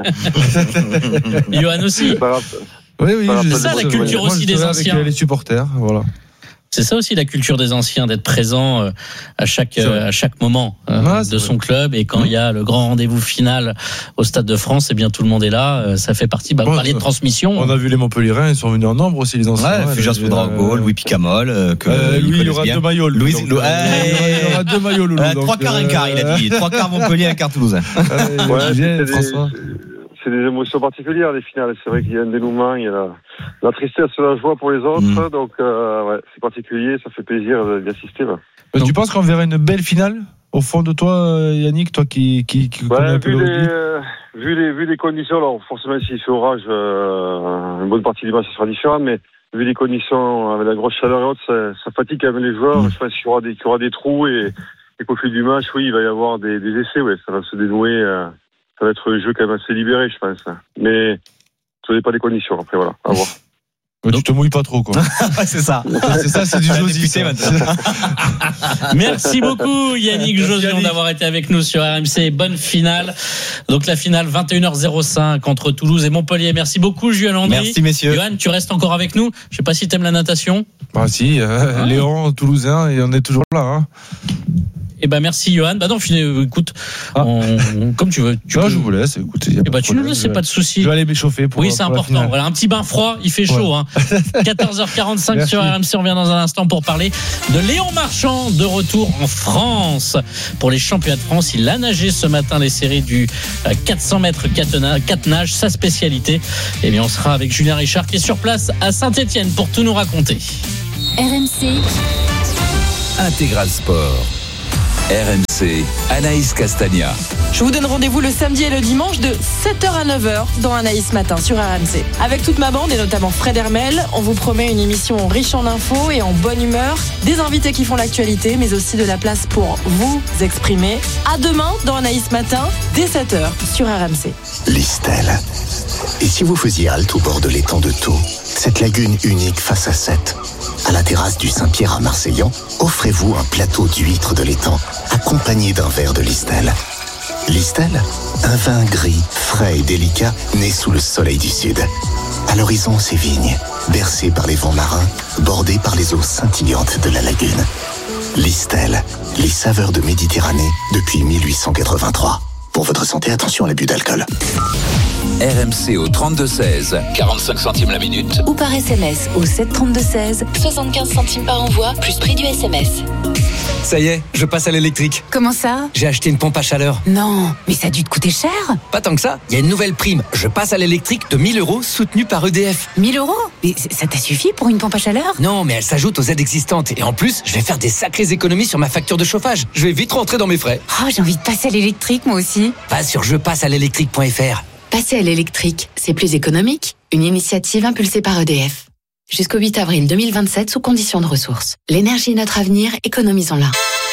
Johan aussi. Oui, oui. C'est ça la culture Moi, aussi des anciens. Avec les supporters, voilà. C'est ça aussi la culture des anciens, d'être présent à chaque à chaque moment euh, de son club. Et quand il y a le grand rendez-vous final au Stade de France, eh bien tout le monde est là. Ça fait partie. Bah, on parlait de transmission. On a vu les Montpelliérains, ils sont venus en nombre aussi, les anciens. Ouais, Fujas Ouedraogo, Louis Picamol. Euh, euh, Louis, il y aura deux maillots. Louis, il y aura deux maillots, Loulou. Trois quarts, un quart, il a dit. Trois quarts Montpellier, un quart Toulousain. Ouais, François. C'est des émotions particulières, les finales. C'est vrai qu'il y a un dénouement, il y a la, la tristesse et la joie pour les autres. Mmh. Donc, euh, ouais, c'est particulier, ça fait plaisir d'y assister. Ouais. Donc, tu penses qu'on verra une belle finale au fond de toi, Yannick, toi qui, qui, qui ouais, connais un peu vu le les, euh, vu les vu les conditions, alors forcément s'il fait orage, euh, une bonne partie du match sera différente, mais vu les conditions avec la grosse chaleur et autres, ça, ça fatigue quand même les joueurs. Mmh. Je pense qu'il y aura des, qu'il y aura des trous et, et qu'au fil du match, oui, il va y avoir des, des essais, ouais, ça va se dénouer. Euh, Ça va être un jeu quand même assez libéré, je pense. Mais ça n'est pas des conditions, après, voilà, à voir. Ouais, tu te mouilles pas trop, quoi. C'est ça. C'est ça, c'est du Josie. Merci beaucoup, Yannick Josion, d'avoir été avec nous sur R M C. Bonne finale. Donc, la finale, vingt et une heures cinq entre Toulouse et Montpellier. Merci beaucoup, Julien Landry. Merci, messieurs. Johan, tu restes encore avec nous. Je sais pas si t'aimes la natation. Ah, si, euh, ah. Léon, Toulousain, et on est toujours là, hein. Eh ben merci Johan. Bah non, écoute, ah. on, comme tu veux. Tu non, peux... je vous laisse. Écoutez, eh ben tu nous laisses, c'est pas de souci. Je vais aller m'échauffer. Pour, oui, c'est pour important. Voilà, un petit bain froid, il fait chaud. Ouais. Hein. quatorze heures quarante-cinq merci. Sur R M C. On revient dans un instant pour parler de Léon Marchand, de retour en France pour les championnats de France. Il a nagé ce matin les séries du quatre cents mètres quatre nage, sa spécialité. Eh bien, on sera avec Julien Richard qui est sur place à Saint-Étienne pour tout nous raconter. R M C Intégral Sport. R M C, Anaïs Castagna. Je vous donne rendez-vous le samedi et le dimanche de sept heures à neuf heures dans Anaïs Matin sur R M C. Avec toute ma bande et notamment Fred Hermel, on vous promet une émission riche en infos et en bonne humeur, des invités qui font l'actualité, mais aussi de la place pour vous exprimer. À demain dans Anaïs Matin, dès sept heures sur R M C. Listel. Et si vous faisiez halte au bord de l'étang de Thau, cette lagune unique face à Sète, à la terrasse du Saint-Pierre à Marseillan, offrez-vous un plateau d'huîtres de l'étang, accompagné d'un verre de Listel. Listel, un vin gris, frais et délicat, né sous le soleil du sud. À l'horizon, ces vignes, bercées par les vents marins, bordées par les eaux scintillantes de la lagune. Listel, les saveurs de Méditerranée depuis mille huit cent quatre-vingt-trois. Pour votre santé, attention à l'abus d'alcool. R M C au trente-deux seize, quarante-cinq centimes la minute. Ou par S M S au sept trente-deux seize, soixante-quinze centimes par envoi, plus prix du S M S. Ça y est, je passe à l'électrique. Comment ça ? J'ai acheté une pompe à chaleur. Non, mais ça a dû te coûter cher. Pas tant que ça, il y a une nouvelle prime. Je passe à l'électrique de mille euros soutenue par E D F. mille euros ? Mais ça t'a suffi pour une pompe à chaleur ? Non, mais elle s'ajoute aux aides existantes. Et en plus, je vais faire des sacrées économies sur ma facture de chauffage. Je vais vite rentrer dans mes frais. Oh, j'ai envie de passer à l'électrique moi aussi. Va sur je passe à l'électrique point F R. Passer à l'électrique, c'est plus économique. Une initiative impulsée par E D F. Jusqu'au huit avril deux mille vingt-sept, sous conditions de ressources. L'énergie est notre avenir, économisons-la.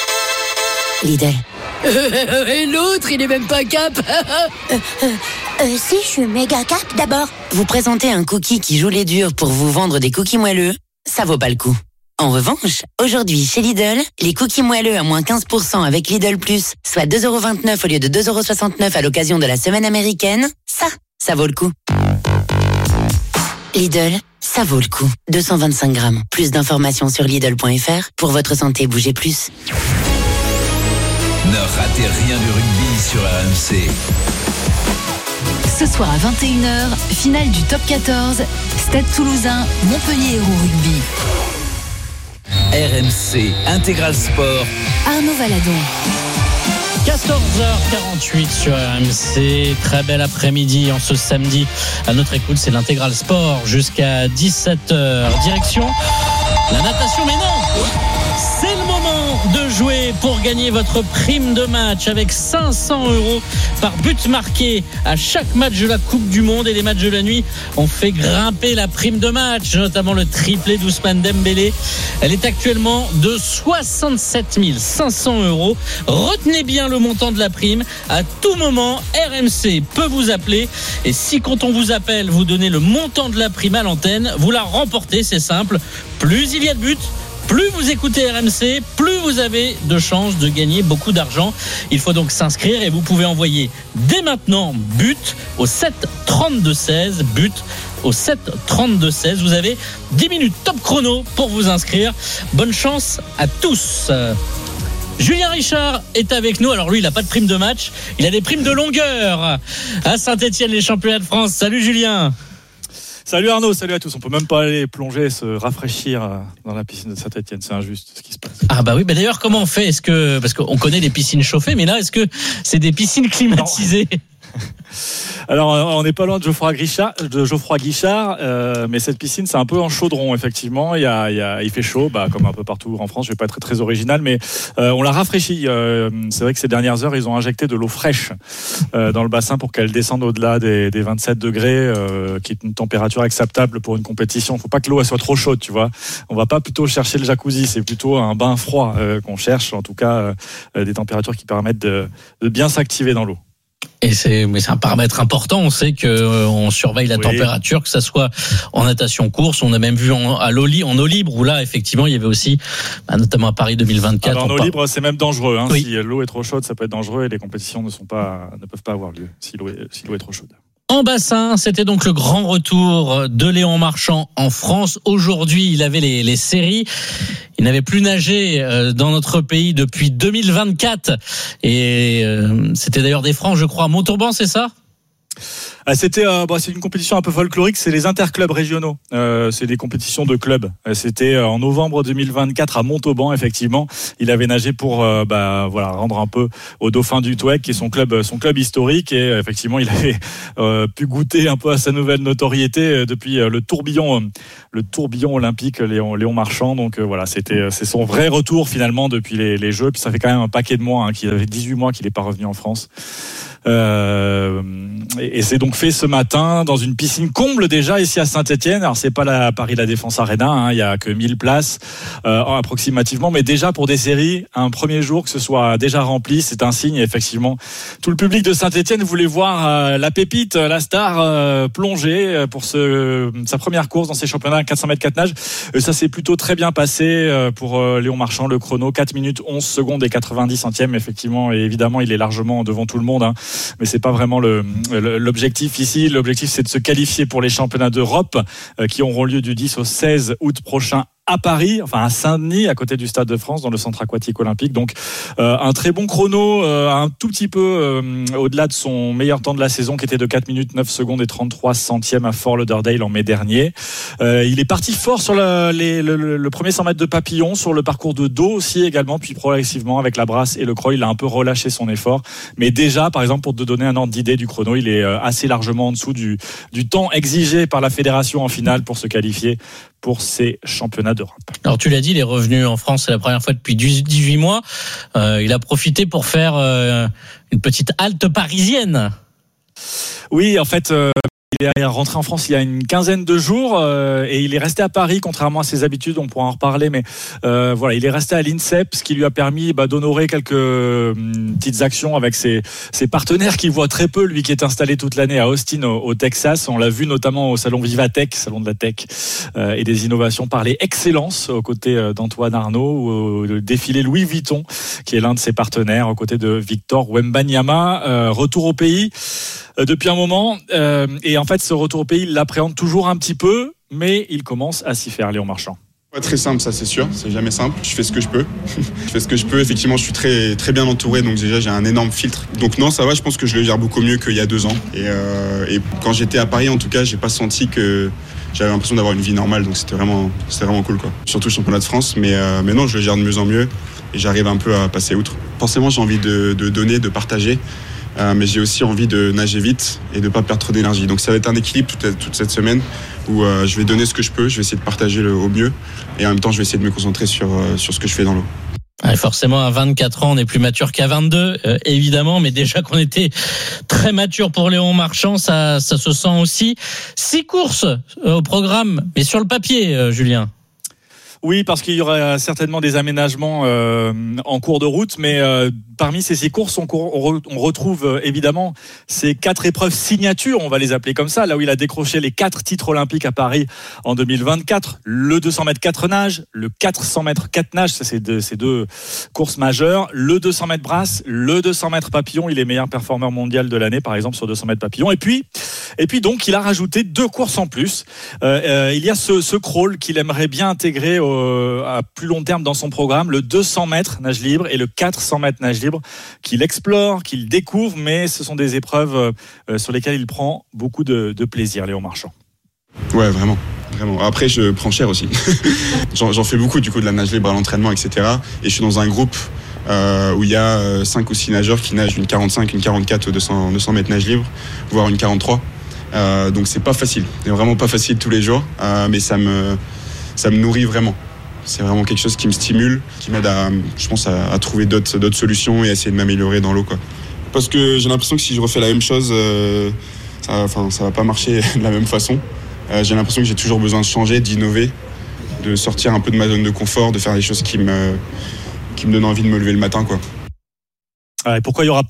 Lidl. Et l'autre, il est même pas cap. euh, euh, euh, si, je suis méga cap d'abord. Vous présentez un cookie qui joue les durs pour vous vendre des cookies moelleux, ça vaut pas le coup. En revanche, aujourd'hui chez Lidl, les cookies moelleux à moins quinze pour cent avec Lidl Plus, soit deux euros vingt-neuf au lieu de deux euros soixante-neuf à l'occasion de la semaine américaine, ça, ça vaut le coup. Lidl, ça vaut le coup. deux cent vingt-cinq grammes. Plus d'informations sur Lidl point F R. Pour votre santé, bougez plus. Ne ratez rien du rugby sur R M C. Ce soir à vingt et une heures, finale du top quatorze, Stade Toulousain, Montpellier Hérault Rugby. R M C, Intégral Sport. Arnaud Valadon. quatorze heures quarante-huit sur R M C. Très bel après-midi en ce samedi. À notre écoute, c'est l'Intégral Sport jusqu'à dix-sept heures. Direction la natation, mais non, c'est le moment de jouer pour gagner votre prime de match avec cinq cents euros par but marqué à chaque match de la Coupe du Monde. Et les matchs de la nuit ont fait grimper la prime de match, notamment le triplé d'Ousmane Dembélé. Elle est actuellement de soixante-sept mille cinq cents euros. Retenez bien le montant de la prime. À tout moment, R M C peut vous appeler. Et si quand on vous appelle, vous donnez le montant de la prime à l'antenne, vous la remportez, c'est simple. Plus il y a de buts, plus vous écoutez R M C, plus vous avez de chances de gagner beaucoup d'argent. Il faut donc s'inscrire et vous pouvez envoyer dès maintenant but au sept trente-deux seize, but au sept trente-deux seize. Vous avez dix minutes top chrono pour vous inscrire. Bonne chance à tous. Julien Richard est avec nous. Alors lui, il n'a pas de prime de match, il a des primes de longueur à Saint-Étienne, les championnats de France. Salut Julien. Salut Arnaud, salut à tous. On peut même pas aller plonger, se rafraîchir dans la piscine de Saint-Étienne. C'est injuste ce qui se passe. Ah bah oui, bah d'ailleurs comment on fait ? Est-ce que parce qu'on connaît les piscines chauffées, mais là est-ce que c'est des piscines climatisées ? Alors, on n'est pas loin de Geoffroy Guichard, de Geoffroy Guichard euh, mais cette piscine, c'est un peu en chaudron, effectivement. Il, y a, il, y a, il fait chaud, bah, comme un peu partout en France. Je ne vais pas être très, très original, mais euh, on l'a rafraîchi. Euh, c'est vrai que ces dernières heures, ils ont injecté de l'eau fraîche euh, dans le bassin pour qu'elle descende au-delà des, des vingt-sept degrés, euh, qui est une température acceptable pour une compétition. Il ne faut pas que l'eau elle soit trop chaude, tu vois. On ne va pas plutôt chercher le jacuzzi, c'est plutôt un bain froid euh, qu'on cherche, en tout cas euh, des températures qui permettent de, de bien s'activer dans l'eau. Et c'est, mais c'est un paramètre important. On sait que euh, on surveille la oui. température, que ça soit en natation course. On a même vu en, à l'eau, en eau libre où là, effectivement, il y avait aussi, bah, notamment à Paris deux mille vingt-quatre. Alors, en eau par... libre, c'est même dangereux. Hein. Oui. Si l'eau est trop chaude, ça peut être dangereux et les compétitions ne sont pas, ne peuvent pas avoir lieu si l'eau est, si l'eau est trop chaude. En bassin, c'était donc le grand retour de Léon Marchand en France. Aujourd'hui, il avait les, les séries. Il n'avait plus nagé dans notre pays depuis deux mille vingt-quatre. Et euh, c'était d'ailleurs des francs, je crois, à Montauban, c'est ça ? C'était, euh, bah, c'est une compétition un peu folklorique, c'est les interclubs régionaux. Euh, c'est des compétitions de clubs. C'était en novembre deux mille vingt-quatre à Montauban, effectivement. Il avait nagé pour, euh, bah, voilà, rendre un peu au Dauphin du Touac, qui est son club, son club historique. Et effectivement, il avait euh, pu goûter un peu à sa nouvelle notoriété depuis euh, le tourbillon, euh, le tourbillon olympique Léon, Léon Marchand. Donc euh, voilà, c'était, c'est son vrai retour finalement depuis les, les Jeux. Puis ça fait quand même un paquet de mois, hein, qu'il avait dix-huit mois qu'il n'est pas revenu en France. Euh, et c'est donc fait ce matin dans une piscine comble déjà ici à Saint-Etienne. Alors c'est pas la Paris La Défense Arena, hein, il y a que mille places euh, approximativement, mais déjà pour des séries, un premier jour que ce soit déjà rempli, c'est un signe. Effectivement, tout le public de Saint-Etienne voulait voir euh, la pépite, la star euh, plonger pour ce, sa première course dans ces championnats quatre cents mètres quatre nages. Et ça s'est plutôt très bien passé euh, pour euh, Léon Marchand. Le chrono quatre minutes onze secondes et quatre-vingt-dix centièmes, effectivement, et évidemment il est largement devant tout le monde, hein. Mais c'est pas vraiment le, l'objectif ici. L'objectif, c'est de se qualifier pour les championnats d'Europe euh, qui auront lieu du dix au seize août prochain à Paris, enfin à Saint-Denis, à côté du Stade de France, dans le centre aquatique olympique. Donc euh, un très bon chrono, euh, un tout petit peu euh, au-delà de son meilleur temps de la saison, qui était de quatre minutes neuf secondes et trente-trois centièmes à Fort Lauderdale en mai dernier. Euh, il est parti fort sur le, les, le, le premier cent mètres de papillon, sur le parcours de dos aussi également, puis progressivement avec la brasse et le crawl, il a un peu relâché son effort. Mais déjà, par exemple, pour te donner un ordre d'idée du chrono, il est assez largement en dessous du, du temps exigé par la fédération en finale pour se qualifier pour ces championnats d'Europe. Alors tu l'as dit, il est revenu en France, c'est la première fois depuis dix-huit mois. Euh, il a profité pour faire euh, une petite halte parisienne. Oui, en fait... Euh... Il est rentré en France il y a une quinzaine de jours euh, et il est resté à Paris, contrairement à ses habitudes. On pourra en reparler, mais euh, voilà, il est resté à l'INSEP, ce qui lui a permis bah, d'honorer quelques euh, petites actions avec ses, ses partenaires qu'il voit très peu. Lui qui est installé toute l'année à Austin, au, au Texas, on l'a vu notamment au salon Vivatech, salon de la tech euh, et des innovations par les Excellences, aux côtés euh, d'Antoine Arnaud, ou au, le défilé Louis Vuitton, qui est l'un de ses partenaires, aux côtés de Victor Wembanyama. Euh, retour au pays euh, depuis un moment euh, et en fait, ce retour au pays, il l'appréhende toujours un petit peu, mais il commence à s'y faire, Léon Marchand. Ouais, très simple, ça c'est sûr, c'est jamais simple. Je fais ce que je peux. je fais ce que je peux. Effectivement, je suis très, très bien entouré, donc déjà j'ai un énorme filtre. Donc non, ça va, je pense que je le gère beaucoup mieux qu'il y a deux ans. Et, euh, et quand j'étais à Paris, en tout cas, j'ai pas senti que j'avais l'impression d'avoir une vie normale, donc c'était vraiment, c'était vraiment cool, quoi. Surtout le championnat de France, mais, euh, mais non, je le gère de mieux en mieux et j'arrive un peu à passer outre. Forcément, j'ai envie de, de donner, de partager. Euh, mais j'ai aussi envie de nager vite et de ne pas perdre trop d'énergie. Donc ça va être un équilibre toute, toute cette semaine où euh, je vais donner ce que je peux, je vais essayer de partager le, au mieux et en même temps je vais essayer de me concentrer sur, euh, sur ce que je fais dans l'eau. Ouais, forcément, à vingt-quatre ans, on est plus mature qu'à vingt-deux, euh, évidemment, mais déjà qu'on était très mature pour Léon Marchand, ça, ça se sent aussi. Six courses euh, au programme, mais sur le papier, euh, Julien. Oui, parce qu'il y aura certainement des aménagements euh, en cours de route, mais euh, parmi ces six courses, on, on retrouve euh, évidemment ces quatre épreuves signatures, on va les appeler comme ça, là où il a décroché les quatre titres olympiques à Paris en deux mille vingt-quatre, le deux cents mètres quatre nages, le quatre cents mètres quatre nages, ça c'est deux, c'est deux courses majeures, le deux cents mètres brasse, le deux cents mètres papillon, il est meilleur performeur mondial de l'année par exemple sur deux cents mètres papillon, et puis et puis donc il a rajouté deux courses en plus. Euh, euh, il y a ce, ce crawl qu'il aimerait bien intégrer au à plus long terme dans son programme, le deux cents mètres nage libre et le quatre cents mètres nage libre qu'il explore, qu'il découvre, mais ce sont des épreuves sur lesquelles il prend beaucoup de, de plaisir, Léon Marchand. Ouais, vraiment. Vraiment. Après, je prends cher aussi. j'en, j'en fais beaucoup du coup de la nage libre à l'entraînement, et cetera. Et je suis dans un groupe euh, où il y a cinq ou six nageurs qui nagent une quarante-cinq, une quarante-quatre ou deux cents, deux cents mètres nage libre, voire une quarante-trois. Euh, donc c'est pas facile. C'est vraiment pas facile tous les jours, euh, mais ça me, ça me nourrit vraiment. C'est vraiment quelque chose qui me stimule, qui m'aide à, je pense, à, à trouver d'autres, d'autres solutions et à essayer de m'améliorer dans l'eau, quoi. Parce que j'ai l'impression que si je refais la même chose, euh, ça, enfin, ça va pas marcher de la même façon. Euh, j'ai l'impression que j'ai toujours besoin de changer, d'innover, de sortir un peu de ma zone de confort, de faire des choses qui me, qui me donnent envie de me lever le matin, quoi. Et pourquoi il y aura peut-être un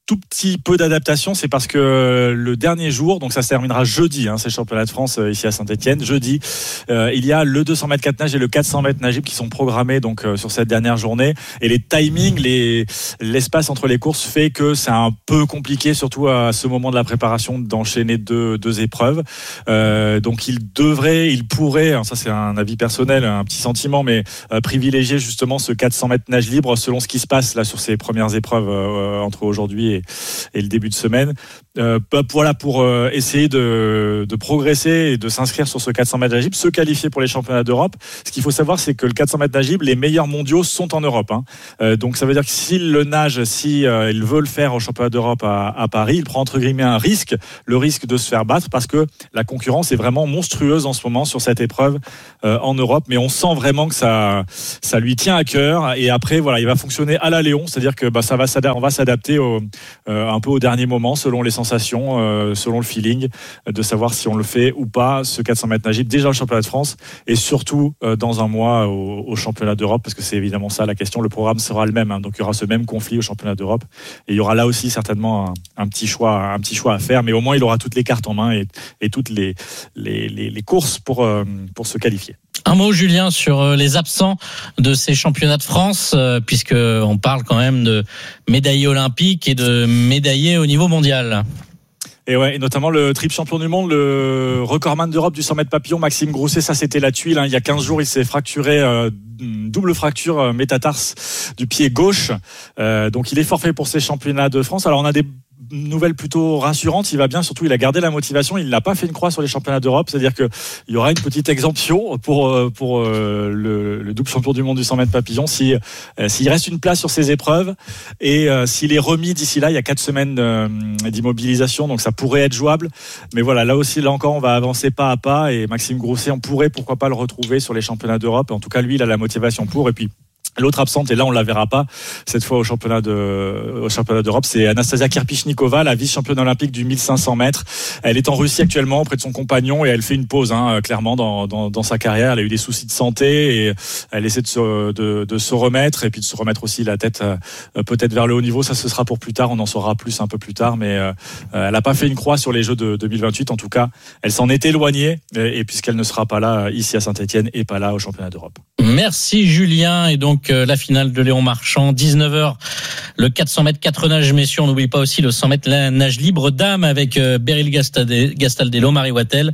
tout petit peu d'adaptation, c'est parce que le dernier jour, donc ça se terminera jeudi, hein, c'est le championnat de France euh, ici à Saint-Etienne, jeudi, euh, il y a le deux cents mètres quatre nages et le quatre cents mètres nage libre qui sont programmés donc euh, sur cette dernière journée, et les timings, les, l'espace entre les courses fait que c'est un peu compliqué, surtout à ce moment de la préparation, d'enchaîner deux, deux épreuves. Euh, donc il devrait, il pourrait, hein, ça c'est un avis personnel, un petit sentiment, mais euh, privilégier justement ce quatre cents mètres nage libre selon ce qui se passe là sur ces premières épreuves euh, entre aujourd'hui et et le début de semaine. Euh, voilà, pour euh, essayer de, de progresser et de s'inscrire sur ce quatre cents mètres nage libre, se qualifier pour les championnats d'Europe. Ce qu'il faut savoir, c'est que le quatre cents mètres nage libre, les meilleurs mondiaux sont en Europe. Hein. Euh, donc ça veut dire que s'il le nage, si euh, il veut le faire au championnat d'Europe à, à Paris, il prend entre guillemets un risque, le risque de se faire battre, parce que la concurrence est vraiment monstrueuse en ce moment sur cette épreuve euh, en Europe. Mais on sent vraiment que ça, ça lui tient à cœur. Et après, voilà, il va fonctionner à la Léon, c'est-à-dire que bah, ça va s'adapter, on va s'adapter au euh, un peu au dernier moment, selon les sensations, euh, selon le feeling, de savoir si on le fait ou pas, ce quatre cents mètres nage libre, déjà au championnat de France, et surtout euh, dans un mois au, au championnat d'Europe, parce que c'est évidemment ça la question. Le programme sera le même, hein, donc il y aura ce même conflit au championnat d'Europe, et il y aura là aussi certainement un, un petit choix, un petit choix à faire, mais au moins il aura toutes les cartes en main et, et toutes les, les, les, les courses pour, euh, pour se qualifier. Un mot, Julien, sur les absents de ces championnats de France, puisque on parle quand même de médaillés olympiques et de médaillés au niveau mondial. Et ouais, et notamment le triple champion du monde, le recordman d'Europe du cent mètres papillon, Maxime Grousset, ça c'était la tuile. Hein. Il y a quinze jours, il s'est fracturé, euh, double fracture euh, métatarse du pied gauche. Euh, donc il est forfait pour ces championnats de France. Alors on a des nouvelle plutôt rassurante, il va bien, surtout il a gardé la motivation, il n'a pas fait une croix sur les championnats d'Europe, c'est-à-dire qu'il y aura une petite exemption pour, pour le, le double champion du monde du cent mètres papillon si, s'il reste une place sur ces épreuves, et s'il est remis d'ici là. Il y a quatre semaines d'immobilisation, donc ça pourrait être jouable, mais voilà, là aussi, là encore on va avancer pas à pas, et Maxime Grousset, on pourrait pourquoi pas le retrouver sur les championnats d'Europe. En tout cas lui il a la motivation pour. Et puis l'autre absente, et là on la verra pas cette fois au championnat de au championnat d'Europe, c'est Anastasia Kirpichnikova, la vice-championne olympique du mille cinq cents mètres. Elle est en Russie actuellement auprès de son compagnon, et elle fait une pause, hein, clairement dans, dans dans sa carrière. Elle a eu des soucis de santé, et elle essaie de se de, de se remettre, et puis de se remettre aussi la tête euh, peut-être vers le haut niveau. Ça, ce sera pour plus tard, on en saura plus un peu plus tard, mais euh, elle a pas fait une croix sur les Jeux de deux mille vingt-huit. En tout cas, elle s'en est éloignée, et, et puisqu'elle ne sera pas là ici à Saint-Etienne et pas là au championnat d'Europe. Merci Julien. Et donc la finale de Léon Marchand, dix-neuf heures, le quatre cents mètres quatre nage messieurs. On n'oublie pas aussi le cent mètres nage libre dames avec Beryl Gastaldello, Marie Wattel,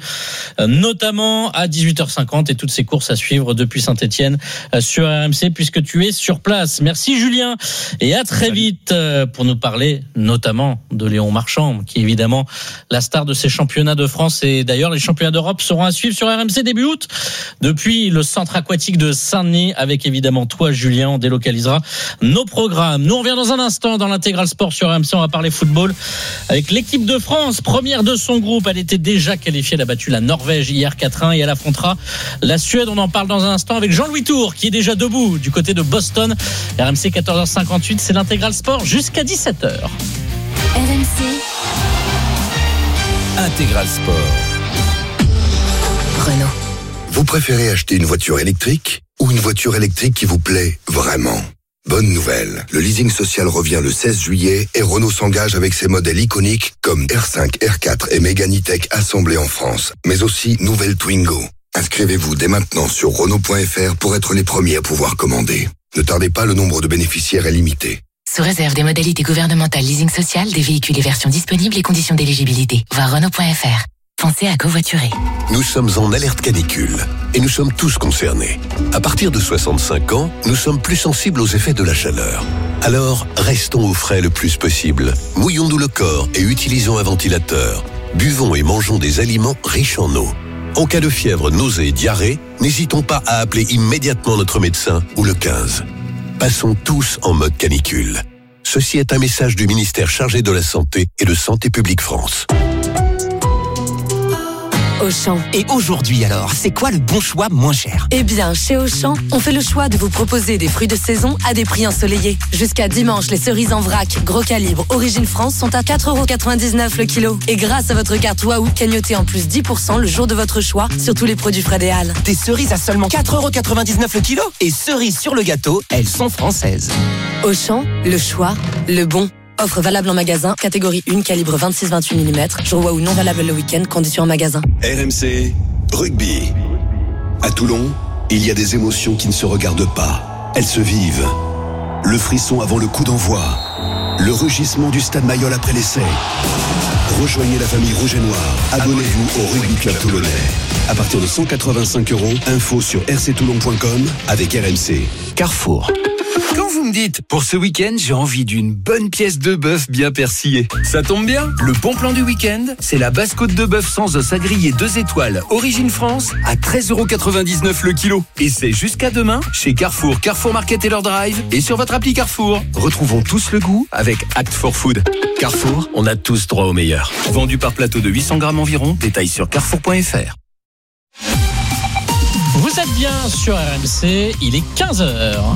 notamment à dix-huit heures cinquante, et toutes ces courses à suivre depuis Saint-Etienne sur R M C, puisque tu es sur place. Merci Julien, et à très vite pour nous parler notamment de Léon Marchand, qui est évidemment la star de ces championnats de France. Et d'ailleurs les championnats d'Europe seront à suivre sur R M C début août depuis le centre aquatique de Saint-Denis, avec évidemment toi Julien. On délocalisera nos programmes. Nous on revient dans un instant dans l'intégral sport sur R M C. On va parler football avec l'équipe de France, première de son groupe. Elle était déjà qualifiée, elle a battu la Norvège hier quatre un, et elle affrontera la Suède. On en parle dans un instant avec Jean-Louis Tour, qui est déjà debout du côté de Boston. R M C quatorze heures cinquante-huit, c'est l'intégral sport jusqu'à dix-sept heures. R M C Intégral sport. Renault. Vous préférez acheter une voiture électrique ou une voiture électrique qui vous plaît vraiment? Bonne nouvelle, le leasing social revient le seize juillet, et Renault s'engage avec ses modèles iconiques comme R cinq, R quatre et Mégane E-Tech assemblés en France, mais aussi nouvelle Twingo. Inscrivez-vous dès maintenant sur Renault point F R pour être les premiers à pouvoir commander. Ne tardez pas, le nombre de bénéficiaires est limité. Sous réserve des modalités gouvernementales leasing social, des véhicules et versions disponibles et conditions d'éligibilité. Voir Renault point F R. Pensez à covoiturer. Nous sommes en alerte canicule, et nous sommes tous concernés. À partir de soixante-cinq ans, nous sommes plus sensibles aux effets de la chaleur. Alors, restons au frais le plus possible. Mouillons-nous le corps et utilisons un ventilateur. Buvons et mangeons des aliments riches en eau. En cas de fièvre, nausée et diarrhée, n'hésitons pas à appeler immédiatement notre médecin ou le quinze. Passons tous en mode canicule. Ceci est un message du ministère chargé de la Santé et de Santé publique France. Auchan. Et aujourd'hui alors, c'est quoi le bon choix moins cher? Eh bien, chez Auchan, on fait le choix de vous proposer des fruits de saison à des prix ensoleillés. Jusqu'à dimanche, les cerises en vrac, gros calibre, origine France sont à quatre euros quatre-vingt-dix-neuf le kilo. Et grâce à votre carte Waouh, cagnotez en plus dix pour cent le jour de votre choix sur tous les produits Frais des Halles. Des cerises à seulement quatre euros quatre-vingt-dix-neuf le kilo? Et cerises sur le gâteau, elles sont françaises. Auchan, le choix, le bon. Offre valable en magasin, catégorie un, calibre vingt-six vingt-huit millimètres. Jour ou non valable le week-end, conditions en magasin. R M C Rugby. À Toulon, il y a des émotions qui ne se regardent pas. Elles se vivent. Le frisson avant le coup d'envoi. Le rugissement du stade Mayol après l'essai. Rejoignez la famille rouge et noire. Abonnez-vous au Rugby Club Toulonnais. À partir de cent quatre-vingt-cinq euros, info sur r c toulon point com avec R M C. Carrefour. Quand vous me dites, pour ce week-end, j'ai envie d'une bonne pièce de bœuf bien persillée, ça tombe bien. Le bon plan du week-end, c'est la basse côte de bœuf sans os à griller deux étoiles, Origine France, à treize euros quatre-vingt-dix-neuf le kilo. Et c'est jusqu'à demain, chez Carrefour, Carrefour Market et leur drive, et sur votre appli Carrefour. Retrouvons tous le goût avec Act for Food. Carrefour, on a tous droit au meilleur. Vendu par plateau de huit cents grammes environ, détail sur carrefour point f r. Vous êtes bien sur R M C, il est quinze heures.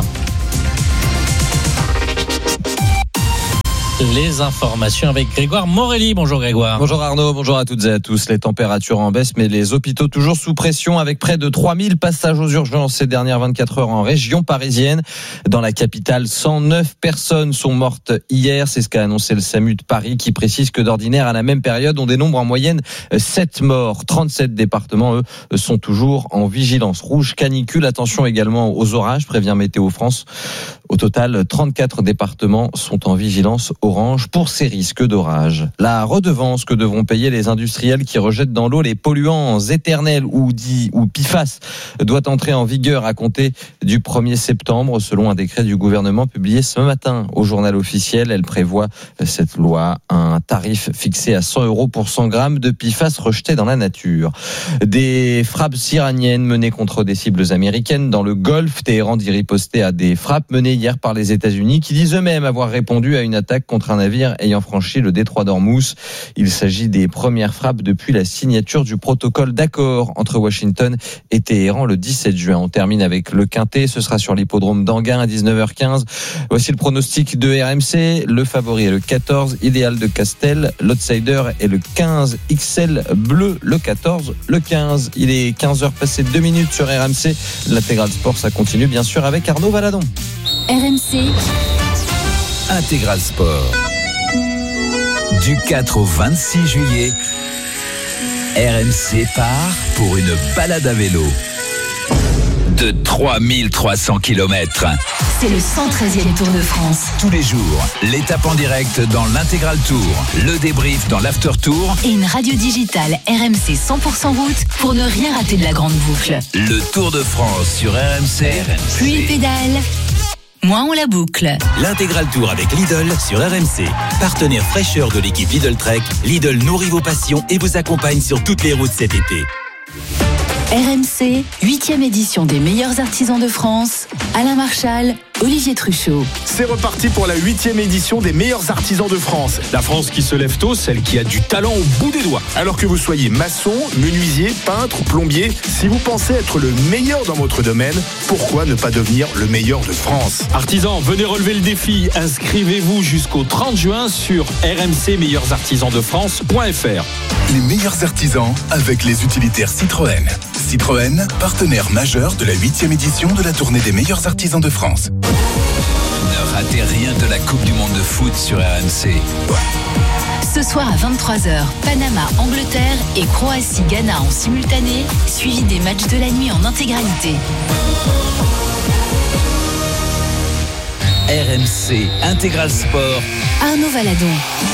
Les informations avec Grégoire Morelli. Bonjour Grégoire. Bonjour Arnaud, bonjour à toutes et à tous. Les températures en baisse, mais les hôpitaux toujours sous pression avec près de trois mille passages aux urgences ces dernières vingt-quatre heures en région parisienne. Dans la capitale, cent neuf personnes sont mortes hier. C'est ce qu'a annoncé le SAMU de Paris qui précise que d'ordinaire, à la même période, on dénombre en moyenne sept morts. trente-sept départements, eux, sont toujours en vigilance rouge canicule. Attention également aux orages, prévient Météo France. Au total, trente-quatre départements sont en vigilance orange pour ces risques d'orage. La redevance que devront payer les industriels qui rejettent dans l'eau les polluants éternels ou dits ou P F A S doit entrer en vigueur à compter du premier septembre selon un décret du gouvernement publié ce matin au journal officiel. Elle prévoit, cette loi, un tarif fixé à cent euros pour cent grammes de P F A S rejetés dans la nature. Des frappes iraniennes menées contre des cibles américaines dans le Golfe. Téhéran dit riposter à des frappes menées hier par les États-Unis qui disent eux-mêmes avoir répondu à une attaque contre un navire ayant franchi le détroit d'Ormuz. Il s'agit des premières frappes depuis la signature du protocole d'accord entre Washington et Téhéran le dix-sept juin. On termine avec le Quintet, ce sera sur l'hippodrome d'Anguin à dix-neuf heures quinze. Voici le pronostic de R M C. Le favori est le quatorze, Idéal de Castel. L'outsider est le quinze, X L Bleu. Le quatorze, le quinze. Il est quinze heures passées deux minutes sur R M C. L'intégral sport, ça continue bien sûr avec Arnaud Valadon. R M C Intégral Sport. Du quatre au vingt-six juillet, R M C part pour une balade à vélo de trois mille trois cents kilomètres. C'est le cent treizième Tour de France. Tous les jours, l'étape en direct dans l'Intégral Tour, le débrief dans l'After Tour et une radio digitale R M C cent pour cent route pour ne rien rater de la grande boucle. Le Tour de France sur R M C. Plus il pédale, moins on la boucle. L'Intégral Tour avec Lidl sur R M C. Partenaire fraîcheur de l'équipe Lidl Trek, Lidl nourrit vos passions et vous accompagne sur toutes les routes cet été. R M C, huitième édition des meilleurs artisans de France. Alain Marchal, Olivier Truchot. C'est reparti pour la huitième édition des meilleurs artisans de France. La France qui se lève tôt, celle qui a du talent au bout des doigts. Alors que vous soyez maçon, menuisier, peintre ou plombier, si vous pensez être le meilleur dans votre domaine, pourquoi ne pas devenir le meilleur de France ? Artisans, venez relever le défi. Inscrivez-vous jusqu'au trente juin sur r m c meilleurs artisans de france point f r. Les meilleurs artisans avec les utilitaires Citroën. Citroën, partenaire majeur de la huitième édition de la tournée des meilleurs artisans de France. Ne ratez rien de la Coupe du Monde de foot sur R M C. Ce soir à vingt-trois heures, Panama, Angleterre et Croatie, Ghana en simultané, suivi des matchs de la nuit en intégralité. R M C Intégral Sport. Arnaud Valadon.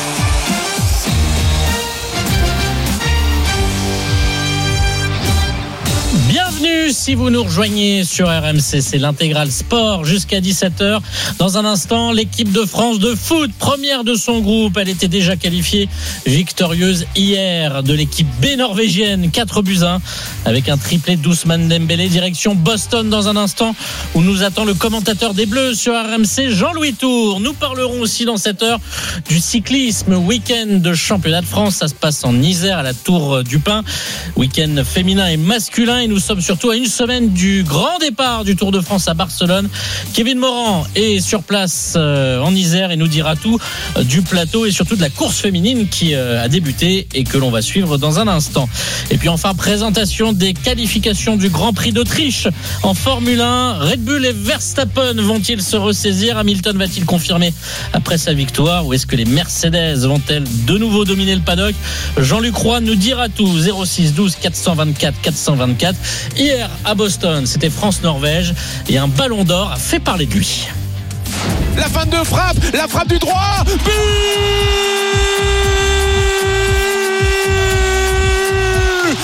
Bienvenue si vous nous rejoignez sur R M C, c'est l'Intégral Sport jusqu'à dix-sept heures. Dans un instant, l'équipe de France de foot, première de son groupe, elle était déjà qualifiée victorieuse hier de l'équipe B norvégienne, quatre buts à un avec un triplé d'Ousmane Dembélé, direction Boston dans un instant où nous attend le commentateur des Bleus sur R M C, Jean-Louis Tour. Nous parlerons aussi dans cette heure du cyclisme, week-end de championnat de France, ça se passe en Isère à la Tour du Pin, week-end féminin et masculin et nous sommes surtout à une semaine du grand départ du Tour de France à Barcelone. Kevin Morand est sur place euh, en Isère et nous dira tout euh, du plateau et surtout de la course féminine qui euh, a débuté et que l'on va suivre dans un instant. Et puis enfin, présentation des qualifications du Grand Prix d'Autriche en Formule un. Red Bull et Verstappen vont-ils se ressaisir? Hamilton va-t-il confirmer après sa victoire, ou est-ce que les Mercedes vont-elles de nouveau dominer le paddock? Jean-Luc Roy nous dira tout. Zéro six douze quatre cent vingt-quatre quatre cent vingt-quatre. Hier à Boston, c'était France-Norvège et un ballon d'or a fait parler de lui. La fin de frappe, la frappe du droit, but